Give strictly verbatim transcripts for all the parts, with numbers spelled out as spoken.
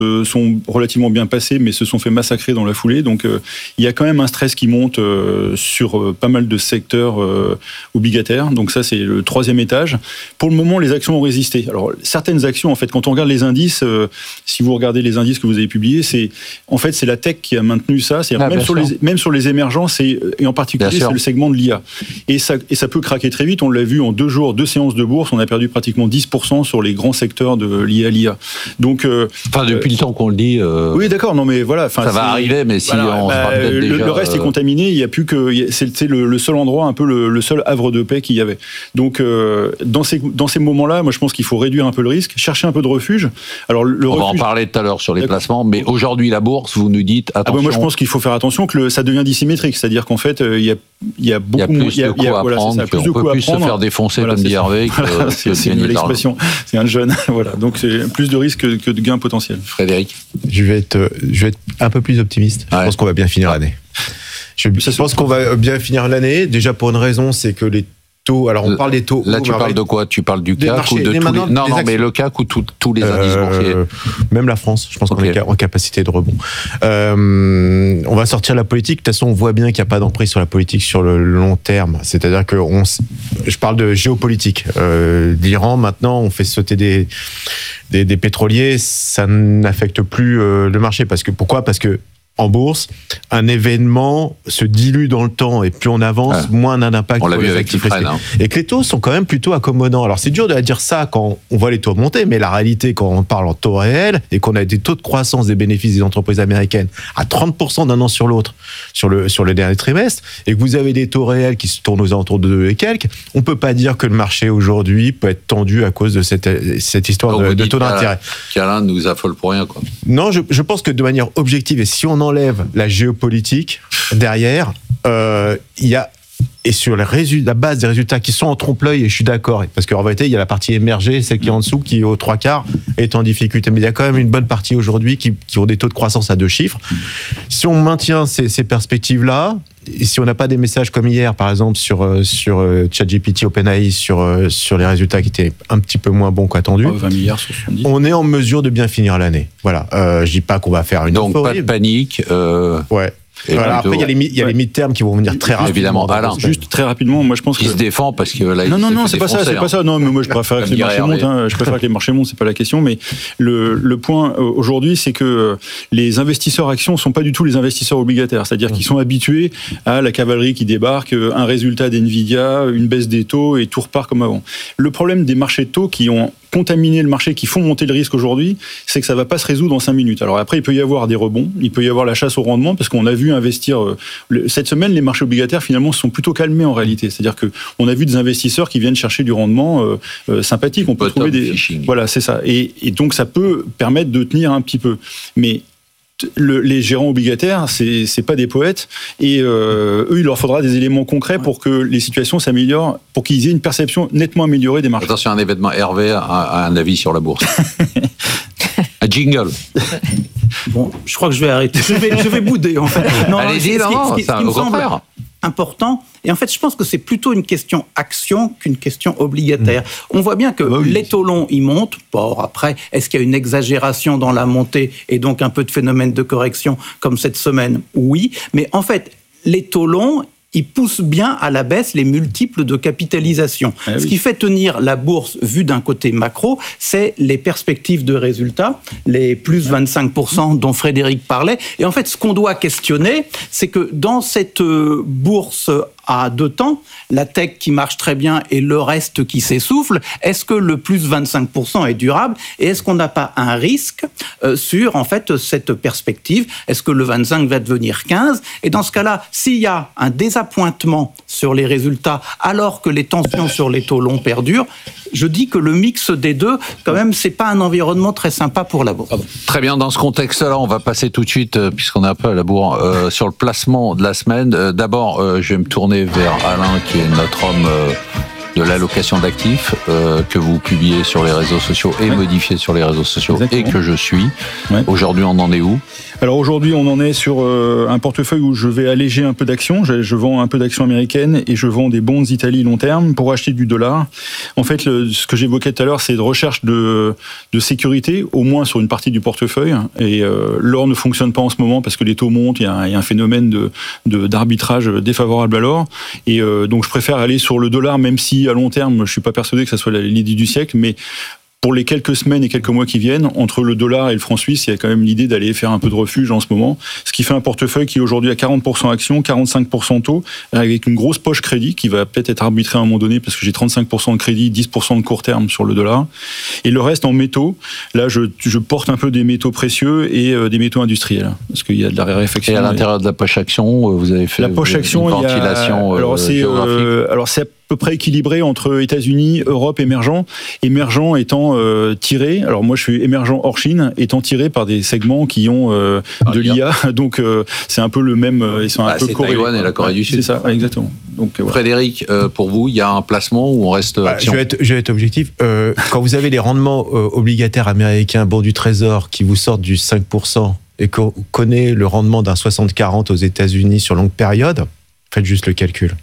euh, sont relativement bien passés, mais se sont fait massacrer dans la foulée. Donc, euh, il y a quand même un stress qui monte euh, sur euh, pas mal de secteurs euh, obligataires. Donc ça, c'est le troisième étage. Pour le moment, les actions ont résisté. Alors, certaines actions, en fait, quand on regarde les indices, euh, si vous regardez les indices que vous avez publiés, c'est en fait c'est la tech qui a maintenu ça. C'est ah, même sur sûr. les même sur les émergents, c'est et en particulier c'est le segment de l'I A. Et ça et ça peut craquer très vite. On l'a vu en deux jours, deux séances de bourse, on a perdu pratiquement dix pour cent sur les grands secteurs de liés à l'I A. Donc, euh, enfin depuis euh, le temps qu'on le dit. Euh, oui, d'accord. Non, mais voilà. Ça va arriver, mais si voilà, on bah, se le, déjà, le reste euh... est contaminé. Il y a plus que c'est, c'est le, le seul endroit, un peu le, le seul havre de paix qu'il y avait. Donc, euh, dans ces dans ces moments-là, moi, je pense qu'il faut réduire un peu le risque, chercher un peu de refuge. Alors, le on refuge, va en parler tout à l'heure sur les d'accord. placements, mais aujourd'hui la bourse, vous nous dites attention. Ah bah moi, je pense qu'il faut faire attention que le, ça devient dissymétrique, c'est-à-dire qu'en fait, il y a il y a beaucoup il y a plus de coups à voilà, prendre, ça, plus on de peut plus se faire défoncer voilà, comme dit Hervé. Voilà, c'est, c'est une l'expression. C'est un jeune. Voilà. Donc c'est plus de risques que, que de gains potentiels. Frédéric, je vais être, je vais être un peu plus optimiste. Ouais. Je pense qu'on va bien finir l'année. Je, je pense qu'on va bien finir l'année. Déjà pour une raison, c'est que les taux. Alors on parle des taux. Là, tu parles de quoi? Tu parles du C A C ou de tous les... Non, non, mais le C A C ou tout, tous les indices euh, boursiers. Même la France, je pense qu'on okay. est en capacité de rebond. Euh, on va sortir la politique. De toute façon, on voit bien qu'il n'y a pas d'emprise sur la politique sur le long terme. C'est-à-dire que on, je parle de géopolitique. Euh, L'Iran, maintenant, on fait sauter des, des, des pétroliers. Ça n'affecte plus euh, le marché. Parce que, pourquoi? Parce que en bourse, un événement se dilue dans le temps et plus on avance, ah. moins on a d'impact. On l'a vu avec Tifren. Hein. Et que les taux sont quand même plutôt accommodants. Alors c'est dur de dire ça quand on voit les taux monter, mais la réalité quand on parle en taux réels et qu'on a des taux de croissance des bénéfices des entreprises américaines à trente pour cent d'un an sur l'autre, sur le, sur le dernier trimestre, et que vous avez des taux réels qui se tournent aux alentours de deux et quelques, on peut pas dire que le marché aujourd'hui peut être tendu à cause de cette, cette histoire Donc de, de taux d'intérêt. Qu'Alain nous affole pour rien, quoi. Non, je, je pense que de manière objective, et si on enlève la géopolitique derrière, euh, il y a et sur les résultats, la base des résultats qui sont en trompe-l'œil, et je suis d'accord, parce qu'en réalité, il y a la partie émergée, celle qui est en dessous, qui aux trois quarts est en difficulté, mais il y a quand même une bonne partie aujourd'hui qui, qui ont des taux de croissance à deux chiffres. Si on maintient ces, ces perspectives-là, et si on n'a pas des messages comme hier, par exemple, sur, sur ChatGPT, OpenAI, sur, sur les résultats qui étaient un petit peu moins bons qu'attendus, oh, vingt milliards soixante-dix. On est en mesure de bien finir l'année. Voilà. Euh, je dis pas qu'on va faire une Donc, euphorie. pas de panique. Euh... Ouais. Voilà, après, il y a les, il y a les mid-terms qui vont venir très rapidement. Évidemment, Alain. Juste très rapidement, moi je pense qu'il que... se défend parce que là, non, non, non, c'est pas ça, c'est pas ça. Non, mais moi je préfère que les marchés montent. Hein, je préfère que les marchés montent, c'est pas la question. Mais le, le point aujourd'hui, c'est que les investisseurs actions sont pas du tout les investisseurs obligataires. C'est-à-dire qu'ils sont habitués à la cavalerie qui débarque, un résultat d'Nvidia, une baisse des taux et tout repart comme avant. Le problème des marchés de taux qui ont contaminer le marché, qui font monter le risque aujourd'hui, c'est que ça va pas se résoudre en cinq minutes. Alors après, il peut y avoir des rebonds, il peut y avoir la chasse au rendement, parce qu'on a vu investir... Euh, le, cette semaine, les marchés obligataires, finalement, se sont plutôt calmés en réalité. C'est-à-dire qu'on a vu des investisseurs qui viennent chercher du rendement euh, euh, sympathique. On peut Bottom trouver des... Fishing. Voilà, c'est ça. Et, et donc, ça peut permettre de tenir un petit peu. Mais... Le, les gérants obligataires, c'est, c'est pas des poètes, et euh, eux, il leur faudra des éléments concrets pour que les situations s'améliorent, pour qu'ils aient une perception nettement améliorée des marchés. Attention, un événement, Hervé a un avis sur la bourse. Un jingle. Bon, je crois que je vais arrêter. Je vais, je vais bouder, en fait. Non, Allez-y, non, non, c'est au contraire. Important. Et en fait, je pense que c'est plutôt une question action qu'une question obligataire. Mmh. On voit bien que ah bah oui. les taux longs, ils montent. Bon, après, est-ce qu'il y a une exagération dans la montée et donc un peu de phénomène de correction comme cette semaine? Oui. Mais en fait, les taux longs, ils poussent bien à la baisse les multiples de capitalisation. Ah oui. Ce qui fait tenir la bourse, vue d'un côté macro, c'est les perspectives de résultats, les plus vingt-cinq pour cent dont Frédéric parlait. Et en fait, ce qu'on doit questionner, c'est que dans cette bourse à deux temps, la tech qui marche très bien et le reste qui s'essouffle, est-ce que le plus vingt-cinq pour cent est durable et est-ce qu'on n'a pas un risque euh, sur en fait cette perspective? Est-ce que le vingt-cinq va devenir quinze? Et dans ce cas-là, s'il y a un désappointement sur les résultats alors que les tensions sur les taux longs perdurent, je dis que le mix des deux, quand même, c'est pas un environnement très sympa pour la bourse. Ah bon. Très bien, dans ce contexte-là, on va passer tout de suite, euh, puisqu'on est un peu à la bourre, euh, sur le placement de la semaine. Euh, d'abord, euh, je vais me tourner vers Alain, qui est notre homme euh, de l'allocation d'actifs euh, que vous publiez sur les réseaux sociaux et ouais. modifiez sur les réseaux sociaux Exactement. Et que je suis. Ouais. Aujourd'hui, on en est où ? Alors aujourd'hui, on en est sur euh, un portefeuille où je vais alléger un peu d'actions. Je, je vends un peu d'actions américaines et je vends des bonds Italie long terme pour acheter du dollar. En fait, le, ce que j'évoquais tout à l'heure, c'est de recherche de, de sécurité, au moins sur une partie du portefeuille. Et euh, l'or ne fonctionne pas en ce moment parce que les taux montent. Il y a, il y a un phénomène de, de, d'arbitrage défavorable à l'or. Et euh, donc, je préfère aller sur le dollar, même si à long terme, je suis pas persuadé que ça soit l'idée du siècle, mais pour les quelques semaines et quelques mois qui viennent, entre le dollar et le franc suisse, il y a quand même l'idée d'aller faire un peu de refuge en ce moment. Ce qui fait un portefeuille qui est aujourd'hui à quarante pour cent actions, quarante-cinq pour cent taux, avec une grosse poche crédit qui va peut-être être arbitrée à un moment donné parce que j'ai trente-cinq pour cent de crédit, dix pour cent de court terme sur le dollar. Et le reste en métaux. Là, je, je porte un peu des métaux précieux et euh, des métaux industriels. Parce qu'il y a de la raréfaction. Et à l'intérieur de la poche action, vous avez fait la poche action, une ventilation il y a, alors, c'est, géographique euh, alors c'est peu près équilibré entre États-Unis, Europe, émergents. Émergents étant euh, tirés, alors moi je suis émergent hors Chine, étant tirés par des segments qui ont euh, ah, de l'I A. Donc euh, c'est un peu le même. Ils sont bah, un peu c'est Taïwan et la Corée du Sud. C'est ça, exactement. Donc, voilà. Frédéric, euh, pour vous, il y a un placement où on reste. Bah, je, vais être, je vais être objectif. Euh, quand vous avez les rendements euh, obligataires américains, bons du Trésor, qui vous sortent du cinq pour cent et qu'on connaît le rendement d'un soixante quarante aux États-Unis sur longue période, faites juste le calcul.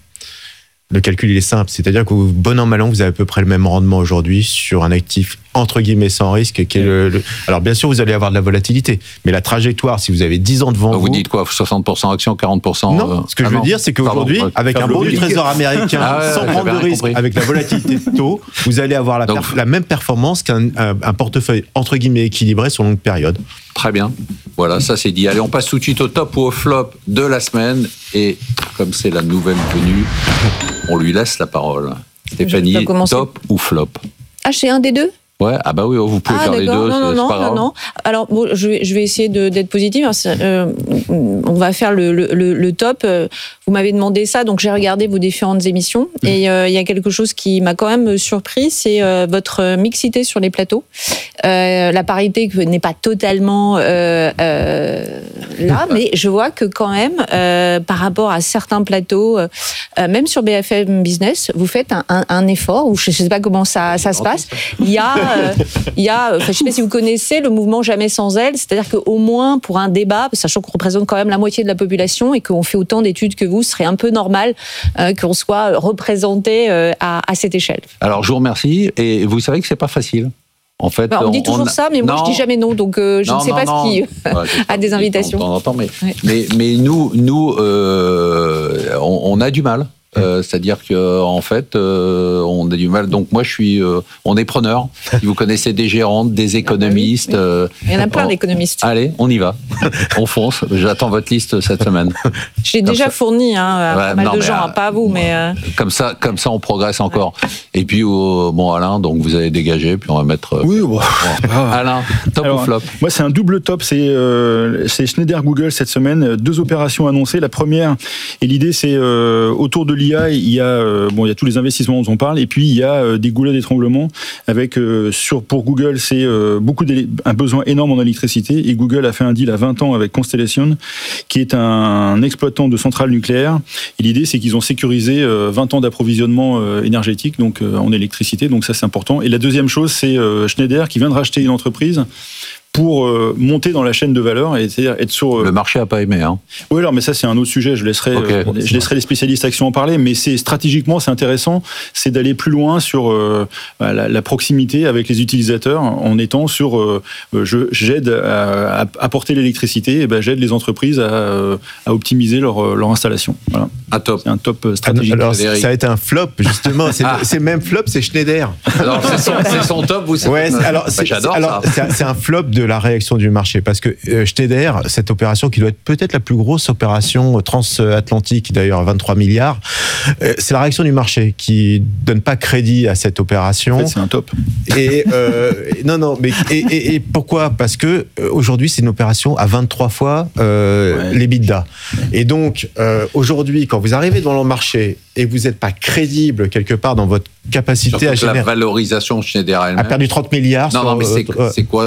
Le calcul, il est simple. C'est-à-dire que, bon an, mal an, vous avez à peu près le même rendement aujourd'hui sur un actif, entre guillemets, sans risque. Qui est le, le... Alors, bien sûr, vous allez avoir de la volatilité. Mais la trajectoire, si vous avez dix ans devant vous... Vous dites quoi ? soixante pour cent actions, quarante pour cent... Non, ce que ah je veux non. dire, c'est qu'aujourd'hui, Pardon, avec un bon du Trésor américain, ah ouais, sans prendre de risque, compris. Avec la volatilité de taux, vous allez avoir la, Donc, perf- la même performance qu'un un, un portefeuille, entre guillemets, équilibré sur longue période. Très bien. Voilà, ça c'est dit. Allez, on passe tout de suite au top ou au flop de la semaine. Et comme c'est la nouvelle venue, on lui laisse la parole. Stéphanie, top ou flop ? Ah, c'est un des deux ? Ouais, ah bah oui, vous pouvez ah, faire d'accord. les deux, non, c'est, non, c'est pas grave. Non, non, alors, bon, je vais, je vais essayer de, d'être positive. Euh, on va faire le, le, le top. Vous m'avez demandé ça, donc j'ai regardé vos différentes émissions. Mmh. Et il euh, y a quelque chose qui m'a quand même surpris, c'est euh, votre mixité sur les plateaux. Euh, la parité n'est pas totalement euh, euh, là, mais je vois que quand même, euh, par rapport à certains plateaux, euh, même sur B F M Business, vous faites un, un, un effort, ou je ne sais pas comment ça, ça se passe. Il y a... Euh, il y a, enfin, je ne sais pas si vous connaissez le mouvement Jamais sans elle, c'est-à-dire qu'au moins pour un débat, sachant qu'on représente quand même la moitié de la population et qu'on fait autant d'études que vous, ce serait un peu normal euh, qu'on soit représenté euh, à, à cette échelle. Alors je vous remercie, et vous savez que c'est pas facile. En fait, bah, on, on dit toujours on... ça, mais moi non. je dis jamais non, donc euh, je non, ne sais non, pas non. ce qui ouais, a des invitations. On entend, mais, ouais. mais mais nous nous euh, on, on a du mal. Euh, c'est-à-dire que en fait, euh, on a du mal. Donc moi, je suis, euh, on est preneur. Si vous connaissez des gérantes, des économistes, ah, oui, oui. Il y en a plein on... d'économistes. Allez, on y va. On fonce. J'attends votre liste cette semaine. J'ai déjà ça. fourni hein, à ouais, pas mal non, de gens, euh, hein, pas à vous, mais euh... comme ça, comme ça, on progresse encore. Ouais. Et puis, euh, bon, Alain, donc vous avez dégagé, puis on va mettre. Euh, oui, bon. Alain, top Alors, ou flop ? Moi, c'est un double top. C'est, euh, c'est Schneider Google cette semaine. Deux opérations annoncées. La première, et l'idée, c'est euh, autour de l'I A. Il y a euh, bon, il y a tous les investissements dont on parle, et puis il y a euh, des goulets d'étranglement avec euh, sur pour Google, c'est euh, beaucoup un besoin énorme en électricité, et Google a fait un deal à vingt ans avec Constellation, qui est un, un exploitant de centrales nucléaires. Et l'idée, c'est qu'ils ont sécurisé euh, vingt ans d'approvisionnement euh, énergétique, donc euh, en électricité. Donc ça, c'est important. Et la deuxième chose, c'est euh, Schneider qui vient de racheter une entreprise pour euh, monter dans la chaîne de valeur, et c'est-à-dire être sur... Euh... Le marché n'a pas aimé, hein. Oui, alors, mais ça, c'est un autre sujet, je laisserai, okay, euh, je laisserai les spécialistes actions en parler, mais c'est, stratégiquement, c'est intéressant, c'est d'aller plus loin sur euh, la, la proximité avec les utilisateurs, en étant sur... Euh, je, j'aide à, à apporter l'électricité, et ben, j'aide les entreprises à, à optimiser leur, leur installation. Voilà. Un top. C'est un top stratégique. Alors, ça a été un flop, justement. C'est, ah. c'est le même flop, c'est Schneider. Alors, c'est son, c'est son top, vous savez. Ouais, alors, bah, c'est, j'adore alors, ça. C'est, c'est un flop de la réaction du marché, parce que euh, Schneider, cette opération qui doit être peut-être la plus grosse opération transatlantique, d'ailleurs à vingt-trois milliards, euh, c'est la réaction du marché qui donne pas crédit à cette opération. En fait, c'est un top. Et euh, non, non, mais et, et, et pourquoi ? Parce que euh, aujourd'hui, c'est une opération à vingt-trois fois euh, ouais. l'EBITDA. Et donc euh, aujourd'hui, quand vous arrivez dans le marché et vous n'êtes pas crédible quelque part dans votre capacité Surtout à générer... la valorisation Schneider elle-même a perdu trente milliards. Non, sur, non, mais c'est, euh, c'est quoi, combien de fois l'EBITDA ?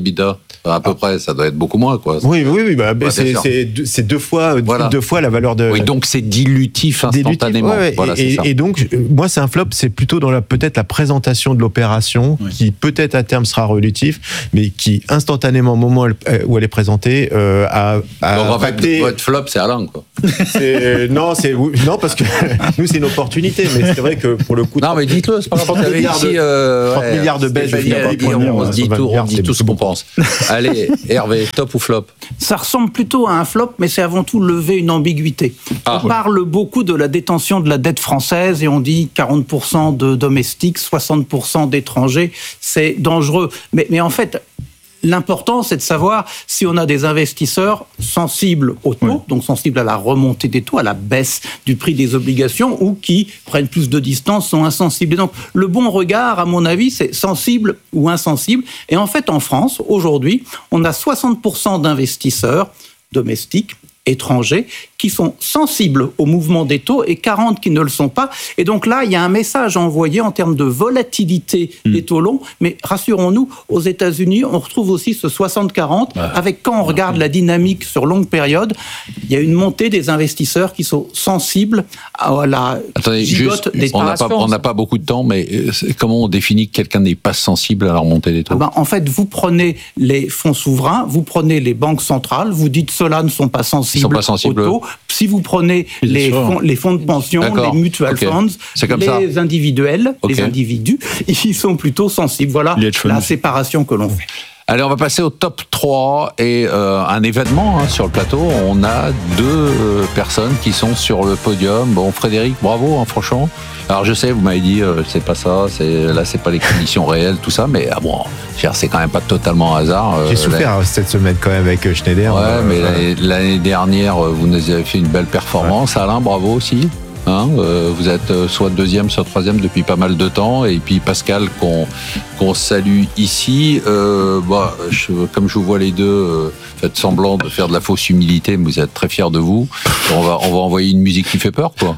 d'Ebitda à peu près, ça doit être beaucoup moins, quoi. Oui, oui, oui. Bah, ouais, c'est, c'est, deux, c'est deux fois, voilà. deux fois la valeur de. Oui, donc c'est dilutif instantanément. Dilutif, ouais, voilà, et, c'est ça. Et donc, moi, c'est un flop. C'est plutôt dans la peut-être la présentation de l'opération, oui. qui peut-être à terme sera relutif, mais qui instantanément, au moment où elle est présentée, euh, a, a donc, impacté. En fait, votre flop, c'est Alain, quoi. C'est, non, c'est non parce que nous, c'est une opportunité, mais c'est vrai que pour le coup. Non, mais dites-le. C'est pas trente milliards de, euh, trente ouais, milliards de baisse. On se dit tout, on dit tout ce qu'on pense. Allez, Hervé, top ou flop? Ça ressemble plutôt à un flop, mais c'est avant tout lever une ambiguïté. Ah, on ouais. parle beaucoup de la détention de la dette française et on dit quarante pour cent de domestiques, soixante pour cent d'étrangers. C'est dangereux. Mais, mais en fait, l'important, c'est de savoir si on a des investisseurs sensibles aux taux, oui. donc sensibles à la remontée des taux, à la baisse du prix des obligations, ou qui prennent plus de distance, sont insensibles. Et donc, le bon regard, à mon avis, c'est sensible ou insensible. Et en fait, en France, aujourd'hui, on a soixante pour cent d'investisseurs domestiques, étrangers, qui sont sensibles au mouvement des taux et quarante qui ne le sont pas. Et donc là, il y a un message envoyé en termes de volatilité mmh. des taux longs. Mais rassurons-nous, aux États-Unis, on retrouve aussi ce soixante quarante, ah. avec quand on regarde la dynamique sur longue période, il y a une montée des investisseurs qui sont sensibles à la Attendez, gigote juste, des taux. On n'a pas, pas beaucoup de temps, mais comment on définit que quelqu'un n'est pas sensible à la remontée des taux? ah ben, En fait, vous prenez les fonds souverains, vous prenez les banques centrales, vous dites ceux-là ne sont pas sensibles. Ils sont pas sensibles aux taux. Si vous prenez les fonds, les fonds de pension, D'accord. les mutual okay. funds, les ça. individuels, okay. les individus, ils sont plutôt sensibles. Voilà la séparation que l'on fait. Allez, on va passer au top trois et euh, un événement hein, sur le plateau. On a deux euh, personnes qui sont sur le podium. Bon, Frédéric, bravo, hein, franchement. Alors je sais, vous m'avez dit, euh, c'est pas ça, c'est, là c'est pas les conditions réelles, tout ça, mais ah bon, c'est quand même pas totalement hasard. Euh, J'ai souffert là, cette semaine quand même avec Schneider. Ouais, euh, mais euh, l'année, l'année dernière, vous nous avez fait une belle performance. Ouais. Alain, bravo aussi. Hein, euh, vous êtes soit deuxième, soit troisième depuis pas mal de temps. Et puis Pascal, qu'on, qu'on salue ici. Euh, bah, je, comme je vous vois les deux, euh, faites semblant de faire de la fausse humilité, mais vous êtes très fiers de vous. On va, on va envoyer une musique qui fait peur, quoi.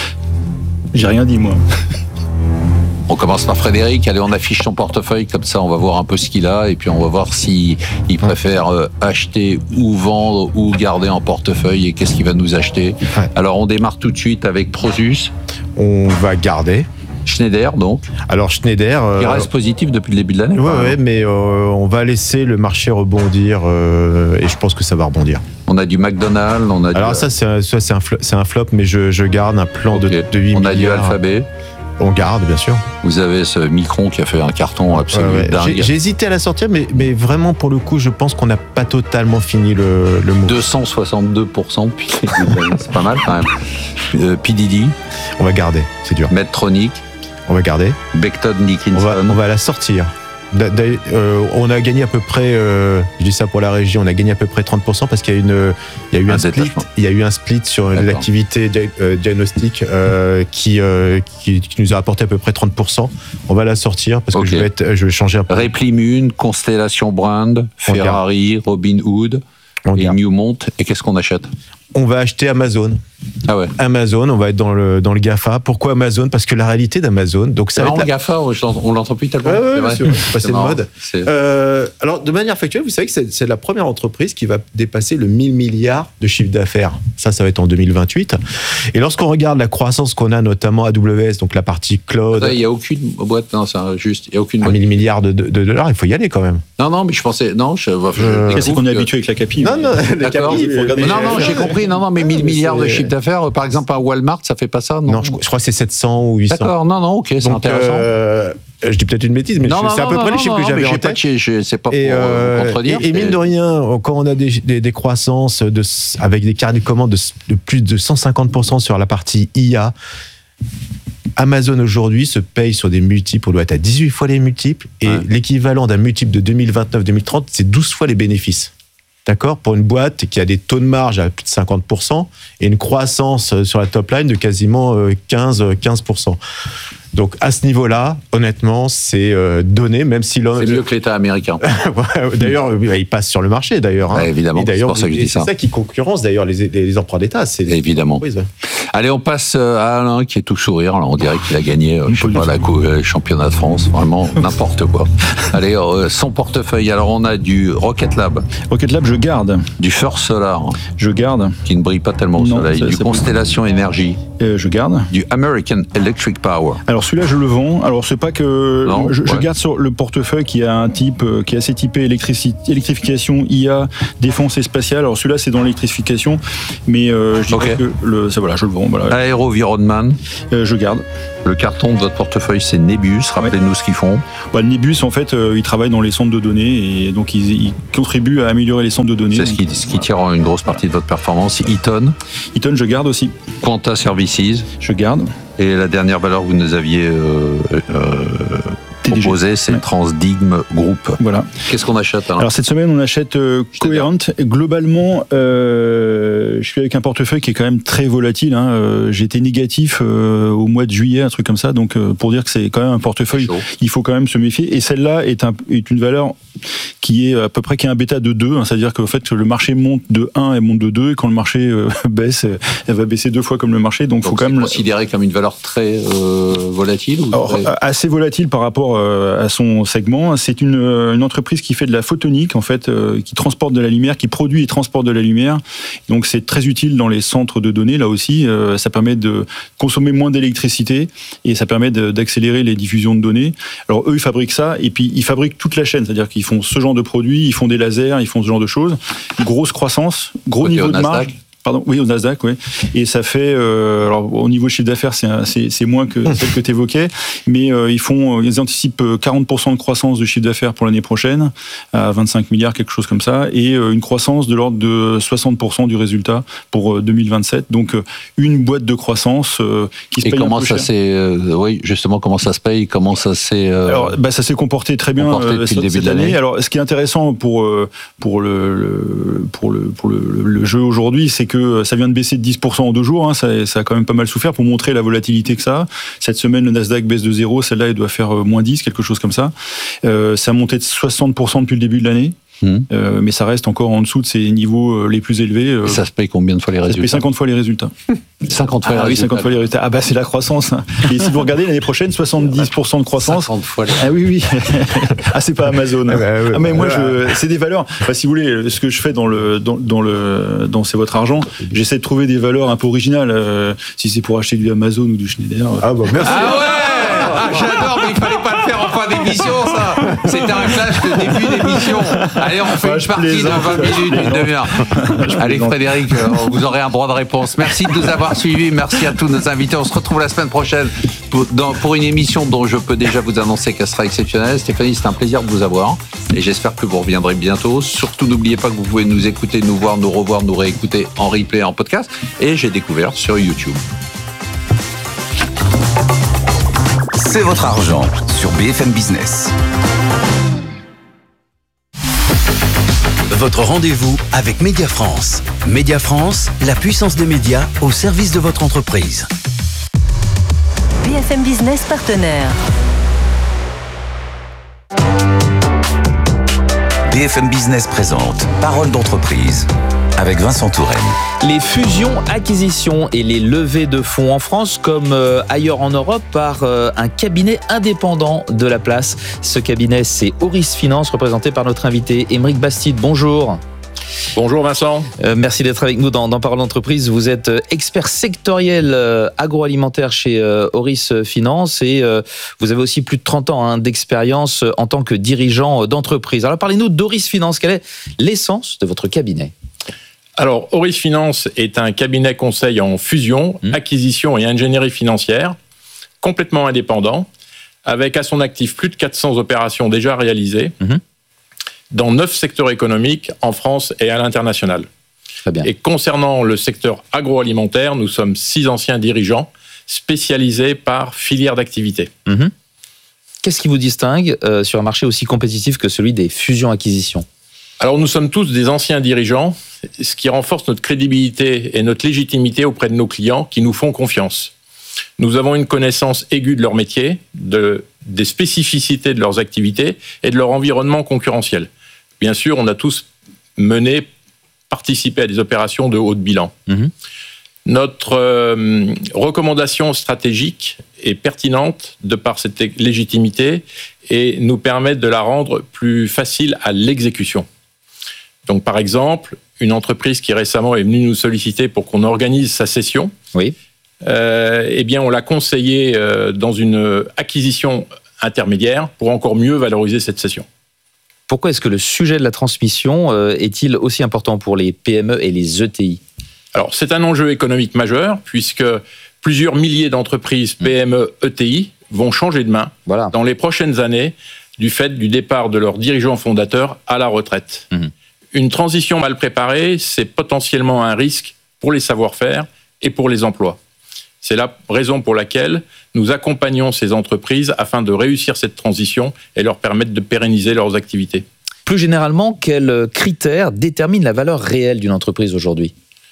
J'ai rien dit, moi. On commence par Frédéric. Allez, on affiche son portefeuille, comme ça on va voir un peu ce qu'il a et puis on va voir s'il il préfère euh, acheter ou vendre ou garder en portefeuille et qu'est-ce qu'il va nous acheter. Ouais. Alors on démarre tout de suite avec Prosus. On va garder. Schneider, donc. Alors Schneider... Euh, il reste positif depuis le début de l'année. Oui, ouais, mais euh, on va laisser le marché rebondir euh, et je pense que ça va rebondir. On a du McDonald's, on a Alors du... ça, c'est un, ça, c'est un, flop, c'est un flop, mais je, je garde un plan okay. de, de huit on milliards. On a du Alphabet. On garde, bien sûr. Vous avez ce Micron qui a fait un carton absolument ouais, ouais. dingue. J'ai, j'ai hésité à la sortir, mais, mais vraiment, pour le coup, je pense qu'on n'a pas totalement fini le, le move. deux cent soixante-deux pour cent depuis c'est pas mal quand même. Euh, P D D. On va garder, c'est dur. Medtronic. On va garder. Becton Dickinson. On va, on va la sortir. Euh, on a gagné à peu près, euh, je dis ça pour la régie, on a gagné à peu près trente pour cent parce qu'il y a, une, il y a eu un, un split, il y a eu un split sur D'accord. l'activité euh, diagnostic euh, qui, euh, qui, qui nous a apporté à peu près trente pour cent. On va la sortir parce okay. que je vais, être, je vais changer un peu. Replimune, Constellation Brand, Ferrari, Robinhood et Newmont. Et qu'est-ce qu'on achète? On va acheter Amazon. Ah ouais. Amazon, on va être dans le, dans le GAFA. Pourquoi Amazon? Parce que la réalité d'Amazon... Donc ça alors, va être le la... GAFA, on l'entend plus tellement. Ouais, ouais, c'est, c'est passé de mode. Euh, alors, de manière factuelle, vous savez que c'est, c'est la première entreprise qui va dépasser le mille milliards de chiffre d'affaires. Ça, ça va être en deux mille vingt-huit. Et lorsqu'on regarde la croissance qu'on a, notamment A W S, donc la partie cloud... Il n'y a aucune boîte, non, c'est juste... Y a aucune boîte. mille milliards de, de, de dollars, il faut y aller quand même. Non, non, mais je pensais... Non, je, je, euh, c'est qu'on est que... habitué avec la Capi. Non, non, la Capi, il faut regarder... Non, non, j'ai compris. Non, non, mais mille milliards de chiffre d'affaires, par exemple, à Walmart, ça fait pas ça, non? Non, je, je crois que c'est sept cents ou huit cents. D'accord, non, non, ok, c'est donc, intéressant. Euh, je dis peut-être une bêtise, mais non, je, non, c'est à peu non, près non, les chiffres non, que j'avais en tête. Pas, je, c'est pas pour et, euh, contredire. Et, et mine de rien, quand on a des, des, des croissances de, avec des carnets de commandes de, de plus de cent cinquante pour cent sur la partie I A, Amazon aujourd'hui se paye sur des multiples, on doit être à dix-huit fois les multiples, et ouais. l'équivalent d'un multiple de deux mille vingt-neuf deux mille trente, c'est douze fois les bénéfices. D'accord, pour une boîte qui a des taux de marge à plus de cinquante pour cent et une croissance sur la top line de quasiment quinze pour cent. Donc à ce niveau-là, honnêtement, c'est euh, donné, même si l'on... C'est mieux que l'État américain. D'ailleurs, il passe sur le marché, d'ailleurs. Hein. Ouais, évidemment, et d'ailleurs, c'est pour ça que je dis ça. C'est ça qui concurrence, d'ailleurs, les, les emprunts d'État. C'est évidemment. Allez, on passe à Alain qui est tout sourire. Là, on dirait qu'il a gagné, euh, je sais pas, la coupe, le championnat de France. Vraiment n'importe quoi. Allez, euh, son portefeuille. Alors, on a du Rocket Lab. Rocket Lab, je garde. Du First Solar. Je garde. Qui ne brille pas tellement au non, soleil. Ça, du Constellation peut... Énergie. Euh, je garde. Du American Electric Power. Alors, celui-là, je le vends. Alors, c'est pas que non, je, ouais. je garde sur le portefeuille qui a un type qui est assez typé électrici... électrification, I A, défense et spatiale. Alors, celui-là, c'est dans l'électrification, mais euh, je dis okay. que le, ça, voilà, je le vends. Voilà. Aérovironnement. Euh, je garde. Le carton de votre portefeuille, c'est Nebus. Rappelez-nous ouais. ce qu'ils font. Bah, Nebus, en fait, euh, ils travaillent dans les centres de données et donc ils, ils contribuent à améliorer les centres de données. C'est ce qui, donc, ce qui tire une grosse partie de votre performance. Eaton. Eaton, je garde aussi. Quanta Services. Je garde. Et la dernière valeur que vous nous aviez euh, euh, proposée, c'est ouais. Transdigm Group. Voilà. Qu'est-ce qu'on achète alors, alors cette semaine, on achète euh, Coherent. Globalement, euh, je suis avec un portefeuille qui est quand même très volatile. Hein. Euh, J'étais négatif euh, au mois de juillet, un truc comme ça. Donc, euh, pour dire que c'est quand même un portefeuille, il faut quand même se méfier. Et celle-là est, un, est une valeur qui est à peu près qui est un bêta de deux. Hein. C'est-à-dire qu'en fait, le marché monte de un et monte de deux. Et quand le marché euh, baisse, elle va baisser deux fois comme le marché. Donc, donc faut quand même considéré comme une valeur très euh, volatile. Ou alors, très... assez volatile par rapport euh, à son segment. C'est une, une entreprise qui fait de la photonique, en fait, euh, qui transporte de la lumière, qui produit et transporte de la lumière. Donc, c'est très utile dans les centres de données. Là aussi, euh, ça permet de consommer moins d'électricité et ça permet de, d'accélérer les diffusions de données. Alors, eux, ils fabriquent ça et puis ils fabriquent toute la chaîne, c'est-à-dire qu'ils font ce genre de produits, ils font des lasers, ils font ce genre de choses. Grosse croissance, gros Côté niveau de marge. Pardon, oui, au Nasdaq, oui. Et ça fait, euh, alors au niveau chiffre d'affaires, c'est, c'est, c'est moins que celle que tu évoquais, mais euh, ils font, ils anticipent quarante pour cent de croissance de chiffre d'affaires pour l'année prochaine, à vingt-cinq milliards, quelque chose comme ça, et euh, une croissance de l'ordre de soixante pour cent du résultat pour euh, deux mille vingt-sept. Donc euh, une boîte de croissance euh, qui se et paye comment un peu ça cher. s'est, euh, oui, justement, comment ça se paye, comment ça s'est. Euh, alors, bah, ça s'est comporté très bien comporté depuis euh, le début cette de l'année. année. Alors, ce qui est intéressant pour euh, pour le, le pour le pour le, le jeu aujourd'hui, c'est que ça vient de baisser de dix pour cent en deux jours, hein, ça, ça a quand même pas mal souffert pour montrer la volatilité que ça a. Cette semaine, le Nasdaq baisse de zéro, celle-là, elle doit faire moins dix, quelque chose comme ça. Euh, ça a monté de soixante pour cent depuis le début de l'année. Mmh. Euh, mais ça reste encore en dessous de ces niveaux les plus élevés. Euh, Et ça se paye combien de fois les résultats? Ça se paye cinquante fois les résultats. cinquante fois ah, les oui, résultats. cinquante fois les résultats. Ah bah c'est la croissance. Et si vous regardez l'année prochaine, soixante-dix pour cent de croissance. cinquante fois les... Ah oui, oui. Ah c'est pas Amazon. Ah, bah, ouais, ah mais moi, ouais. je, c'est des valeurs. Enfin, si vous voulez, ce que je fais dans le dans, dans le dans c'est votre argent, j'essaie de trouver des valeurs un peu originales. Euh, si c'est pour acheter du Amazon ou du Schneider. Ah bah merci. Ah ouais. Ah, j'adore, mais il fallait pas le faire en fin d'émission, ça. C'était un flash de début d'émission. Allez, on fait ah, une partie de vingt minutes, une demi-heure. Allez, Frédéric, vous aurez un droit de réponse. Merci de nous avoir suivis. Merci à tous nos invités. On se retrouve la semaine prochaine pour, dans, pour une émission dont je peux déjà vous annoncer qu'elle sera exceptionnelle. Stéphanie, c'est un plaisir de vous avoir. Et j'espère que vous reviendrez bientôt. Surtout, n'oubliez pas que vous pouvez nous écouter, nous voir, nous revoir, nous réécouter en replay, en podcast. Et j'ai découvert sur YouTube. C'est votre argent sur B F M Business. Votre rendez-vous avec Média France. Média France, la puissance des médias au service de votre entreprise. B F M Business partenaire. B F M Business présente Parole d'entreprise avec Vincent Touraine. Les fusions, acquisitions et les levées de fonds en France comme euh, ailleurs en Europe par euh, un cabinet indépendant de la place. Ce cabinet, c'est Auris Finance, représenté par notre invité Aymeric Bastide. Bonjour. Bonjour Vincent. Euh, merci d'être avec nous dans, dans Parole d'entreprise. Vous êtes expert sectoriel euh, agroalimentaire chez euh, Auris Finance et euh, vous avez aussi plus de trente ans hein, d'expérience en tant que dirigeant d'entreprise. Alors parlez-nous d'Auris Finance. Quelle est l'essence de votre cabinet ? Alors, Auris Finance est un cabinet conseil en fusion, mmh. acquisition et ingénierie financière, complètement indépendant, avec à son actif plus de quatre cents opérations déjà réalisées, mmh. dans neuf secteurs économiques en France et à l'international. Très bien. Et concernant le secteur agroalimentaire, nous sommes six anciens dirigeants spécialisés par filière d'activité. Mmh. Qu'est-ce qui vous distingue euh, sur un marché aussi compétitif que celui des fusions-acquisitions ? Alors, nous sommes tous des anciens dirigeants, ce qui renforce notre crédibilité et notre légitimité auprès de nos clients qui nous font confiance. Nous avons une connaissance aiguë de leur métier, de, des spécificités de leurs activités et de leur environnement concurrentiel. Bien sûr, on a tous mené, participé à des opérations de haut de bilan. Mmh. Notre euh, recommandation stratégique est pertinente de par cette légitimité et nous permet de la rendre plus facile à l'exécution. Donc, par exemple, une entreprise qui récemment est venue nous solliciter pour qu'on organise sa cession, oui. euh, eh bien, on l'a conseillé euh, dans une acquisition intermédiaire pour encore mieux valoriser cette cession. Pourquoi est-ce que le sujet de la transmission euh, est-il aussi important pour les P M E et les E T I ? Alors, c'est un enjeu économique majeur puisque plusieurs milliers d'entreprises P M E, E T I vont changer de main voilà. dans les prochaines années du fait du départ de leurs dirigeants fondateurs à la retraite. Mmh. Une transition mal préparée, c'est potentiellement un risque pour les savoir-faire et pour les emplois. C'est la raison pour laquelle nous accompagnons ces entreprises afin de réussir cette transition et leur permettre de pérenniser leurs activités. Plus généralement, quels critères déterminent la valeur réelle d'une entreprise aujourd'hui ?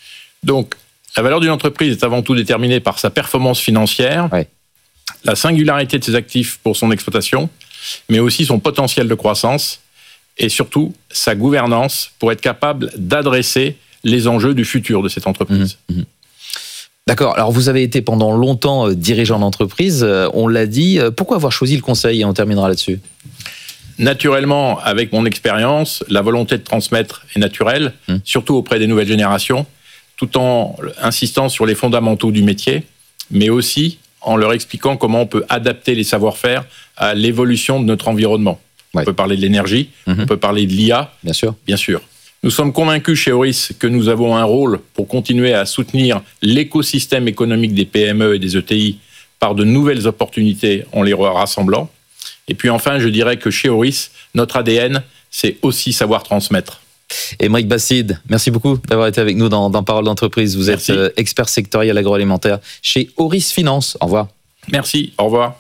Donc, la valeur d'une entreprise est avant tout déterminée par sa performance financière, ouais. la singularité de ses actifs pour son exploitation, mais aussi son potentiel de croissance et surtout sa gouvernance pour être capable d'adresser les enjeux du futur de cette entreprise. Mmh, mmh. D'accord. Alors, vous avez été pendant longtemps dirigeant d'entreprise, on l'a dit. Pourquoi avoir choisi le conseil ? Et on terminera là-dessus. Naturellement, avec mon expérience, la volonté de transmettre est naturelle, mmh. surtout auprès des nouvelles générations, tout en insistant sur les fondamentaux du métier, mais aussi en leur expliquant comment on peut adapter les savoir-faire à l'évolution de notre environnement. Ouais. On peut parler de l'énergie, mmh. on peut parler de l'I A, bien sûr. Bien sûr. Nous sommes convaincus chez Oris que nous avons un rôle pour continuer à soutenir l'écosystème économique des P M E et des E T I par de nouvelles opportunités en les rassemblant. Et puis enfin, je dirais que chez Oris, notre A D N, c'est aussi savoir transmettre. Aymeric Basside, merci beaucoup d'avoir été avec nous dans, dans Parole d'entreprise. Vous merci. êtes euh, expert sectoriel agroalimentaire chez Oris Finance. Au revoir. Merci, au revoir.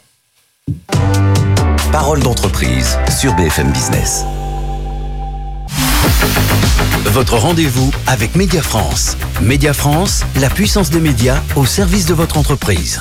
Parole d'entreprise sur B F M Business. Votre rendez-vous avec Média France. Média France, la puissance des médias au service de votre entreprise.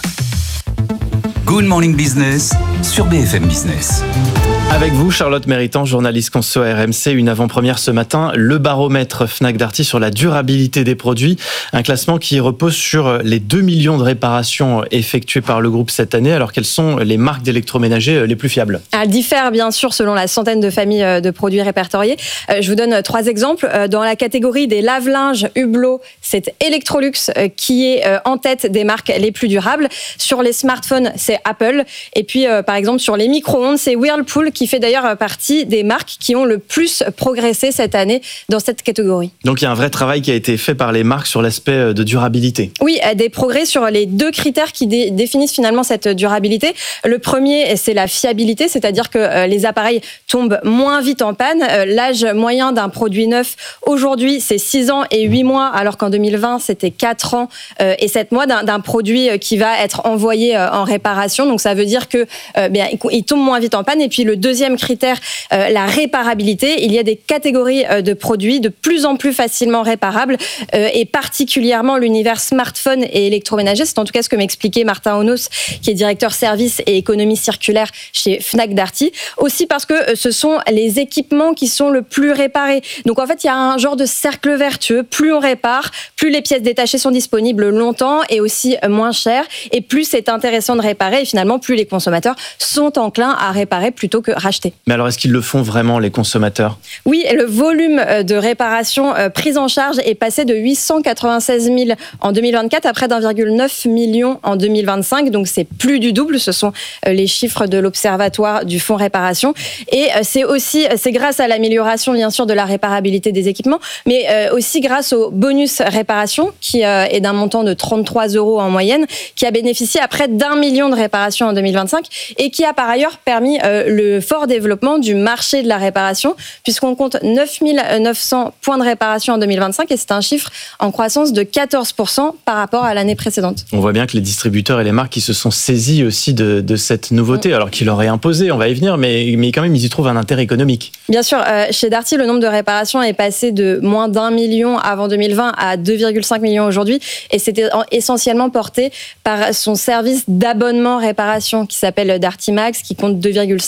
Good Morning Business sur B F M Business. Avec vous, Charlotte Méritant, journaliste conso à R M C, une avant-première ce matin, le baromètre Fnac Darty sur la durabilité des produits, un classement qui repose sur les deux millions de réparations effectuées par le groupe cette année. Alors, quelles sont les marques d'électroménager les plus fiables ? Elles diffèrent bien sûr selon la centaine de familles de produits répertoriés. Je vous donne trois exemples. Dans la catégorie des lave-linges Hublot, c'est Electrolux qui est en tête des marques les plus durables. Sur les smartphones, c'est Apple. Et puis, par exemple, sur les micro-ondes, c'est Whirlpool qui fait d'ailleurs partie des marques qui ont le plus progressé cette année dans cette catégorie. Donc il y a un vrai travail qui a été fait par les marques sur l'aspect de durabilité. Oui, des progrès sur les deux critères qui dé- définissent finalement cette durabilité. Le premier, c'est la fiabilité, c'est-à-dire que les appareils tombent moins vite en panne. L'âge moyen d'un produit neuf, aujourd'hui, c'est six ans et huit mois, alors qu'en deux mille vingt, c'était quatre ans et sept mois d'un, d'un produit qui va être envoyé en réparation. Donc ça veut dire que euh, bien, il tombe moins vite en panne. Et puis le deuxième critère, euh, la réparabilité. Il y a des catégories euh, de produits de plus en plus facilement réparables euh, et particulièrement l'univers smartphone et électroménager. C'est en tout cas ce que m'expliquait Martin Onos, qui est directeur service et économie circulaire chez Fnac Darty. Aussi parce que euh, ce sont les équipements qui sont le plus réparés. Donc en fait, il y a un genre de cercle vertueux. Plus on répare, plus les pièces détachées sont disponibles longtemps et aussi moins chères. Et plus c'est intéressant de réparer. Et finalement, plus les consommateurs sont enclins à réparer plutôt que racheter. Mais alors, est-ce qu'ils le font vraiment, les consommateurs ? Oui, le volume de réparation prise en charge est passé de huit cent quatre-vingt-seize mille en deux mille vingt-quatre à près d'un virgule neuf million en deux mille vingt-cinq. Donc, c'est plus du double. Ce sont les chiffres de l'Observatoire du Fonds Réparation. Et c'est aussi, c'est grâce à l'amélioration, bien sûr, de la réparabilité des équipements, mais aussi grâce au bonus réparation, qui est d'un montant de trente-trois euros en moyenne, qui a bénéficié à près d'un million de réparations en deux mille vingt-cinq et qui a par ailleurs permis le fort développement du marché de la réparation, puisqu'on compte neuf mille neuf cents points de réparation en deux mille vingt-cinq et c'est un chiffre en croissance de quatorze pour cent par rapport à l'année précédente. On voit bien que les distributeurs et les marques qui se sont saisis aussi de, de cette nouveauté, mmh. alors qu'ils l'auraient imposé, on va y venir, mais, mais quand même ils y trouvent un intérêt économique. Bien sûr, euh, chez Darty, le nombre de réparations est passé de moins d'un million avant deux mille vingt à deux virgule cinq millions aujourd'hui et c'était essentiellement porté par son service d'abonnement réparation qui s'appelle Darty Max, qui compte deux virgule cinq millions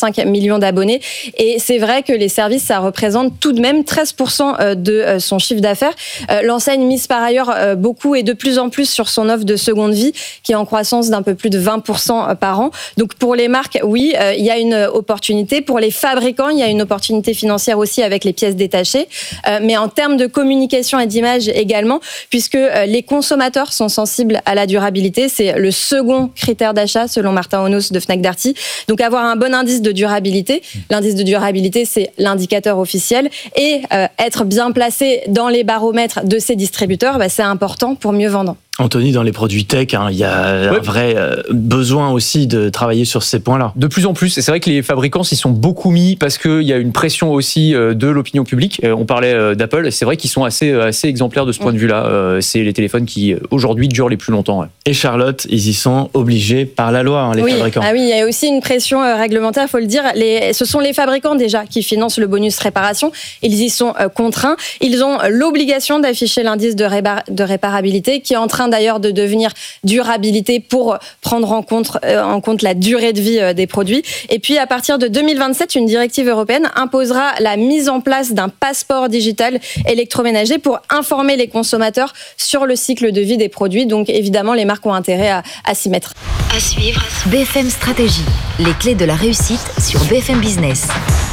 millions d'abonnés. Et c'est vrai que les services, ça représente tout de même treize pour cent de son chiffre d'affaires. L'enseigne mise par ailleurs beaucoup et de plus en plus sur son offre de seconde vie, qui est en croissance d'un peu plus de vingt pour cent par an. Donc pour les marques, oui, il y a une opportunité. Pour les fabricants, il y a une opportunité financière aussi avec les pièces détachées. Mais en termes de communication et d'image également, puisque les consommateurs sont sensibles à la durabilité. C'est le second critère d'achat selon Martin Onos de Fnac Darty. Donc avoir un bon indice de durabilité. L'indice de durabilité, c'est l'indicateur officiel. Et euh, être bien placé dans les baromètres de ces distributeurs, bah, c'est important pour mieux vendre. Anthony, dans les produits tech, hein, il y a ouais. un vrai euh, besoin aussi de travailler sur ces points-là. De plus en plus, et c'est vrai que les fabricants s'y sont beaucoup mis parce qu'il y a une pression aussi euh, de l'opinion publique. Euh, on parlait euh, d'Apple, et c'est vrai qu'ils sont assez, assez exemplaires de ce point de vue-là. Euh, c'est les téléphones qui, aujourd'hui, durent les plus longtemps. Ouais. Et Charlotte, ils y sont obligés par la loi, hein, les oui. fabricants. Ah oui, il y a aussi une pression euh, réglementaire, il faut le dire. Les, ce sont les fabricants déjà qui financent le bonus réparation. Ils y sont euh, contraints. Ils ont l'obligation d'afficher l'indice de, rébar- de réparabilité qui est en train d'ailleurs de devenir durabilité pour prendre en compte, euh, en compte la durée de vie euh, des produits. Et puis à partir de deux mille vingt-sept, une directive européenne imposera la mise en place d'un passeport digital électroménager pour informer les consommateurs sur le cycle de vie des produits. Donc évidemment, les marques ont intérêt à, à s'y mettre. À suivre, B F M Stratégie, les clés de la réussite sur B F M Business.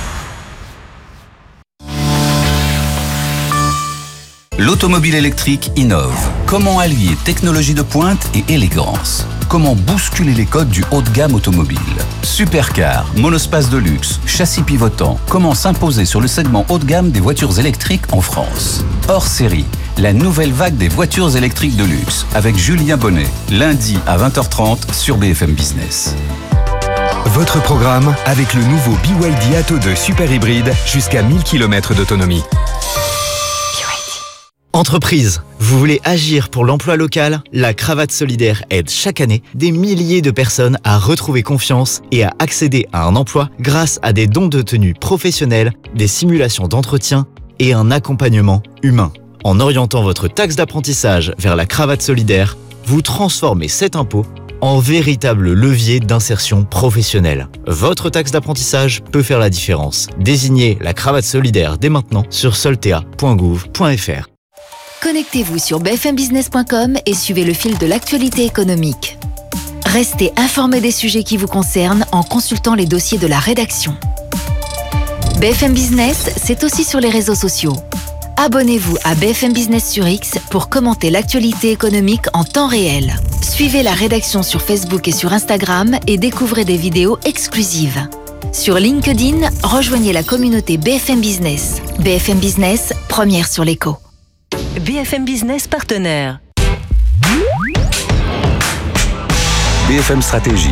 L'automobile électrique innove. Comment allier technologie de pointe et élégance? Comment bousculer les codes du haut de gamme automobile? Supercar, monospace de luxe, châssis pivotant. Comment s'imposer sur le segment haut de gamme des voitures électriques en France? Hors série, la nouvelle vague des voitures électriques de luxe avec Julien Bonnet, lundi à vingt heures trente sur B F M Business. Votre programme avec le nouveau B Y D Atto deux Super Hybride jusqu'à mille kilomètres d'autonomie. Entreprise, vous voulez agir pour l'emploi local? La Cravate Solidaire aide chaque année des milliers de personnes à retrouver confiance et à accéder à un emploi grâce à des dons de tenue professionnels, des simulations d'entretien et un accompagnement humain. En orientant votre taxe d'apprentissage vers la Cravate Solidaire, vous transformez cet impôt en véritable levier d'insertion professionnelle. Votre taxe d'apprentissage peut faire la différence. Désignez la Cravate Solidaire dès maintenant sur soltea point gouv point f r. Connectez-vous sur b f m business point com et suivez le fil de l'actualité économique. Restez informé des sujets qui vous concernent en consultant les dossiers de la rédaction. B F M Business, c'est aussi sur les réseaux sociaux. Abonnez-vous à B F M Business sur X pour commenter l'actualité économique en temps réel. Suivez la rédaction sur Facebook et sur Instagram et découvrez des vidéos exclusives. Sur LinkedIn, rejoignez la communauté B F M Business. B F M Business, première sur l'écho. B F M Business partenaire. B F M Stratégie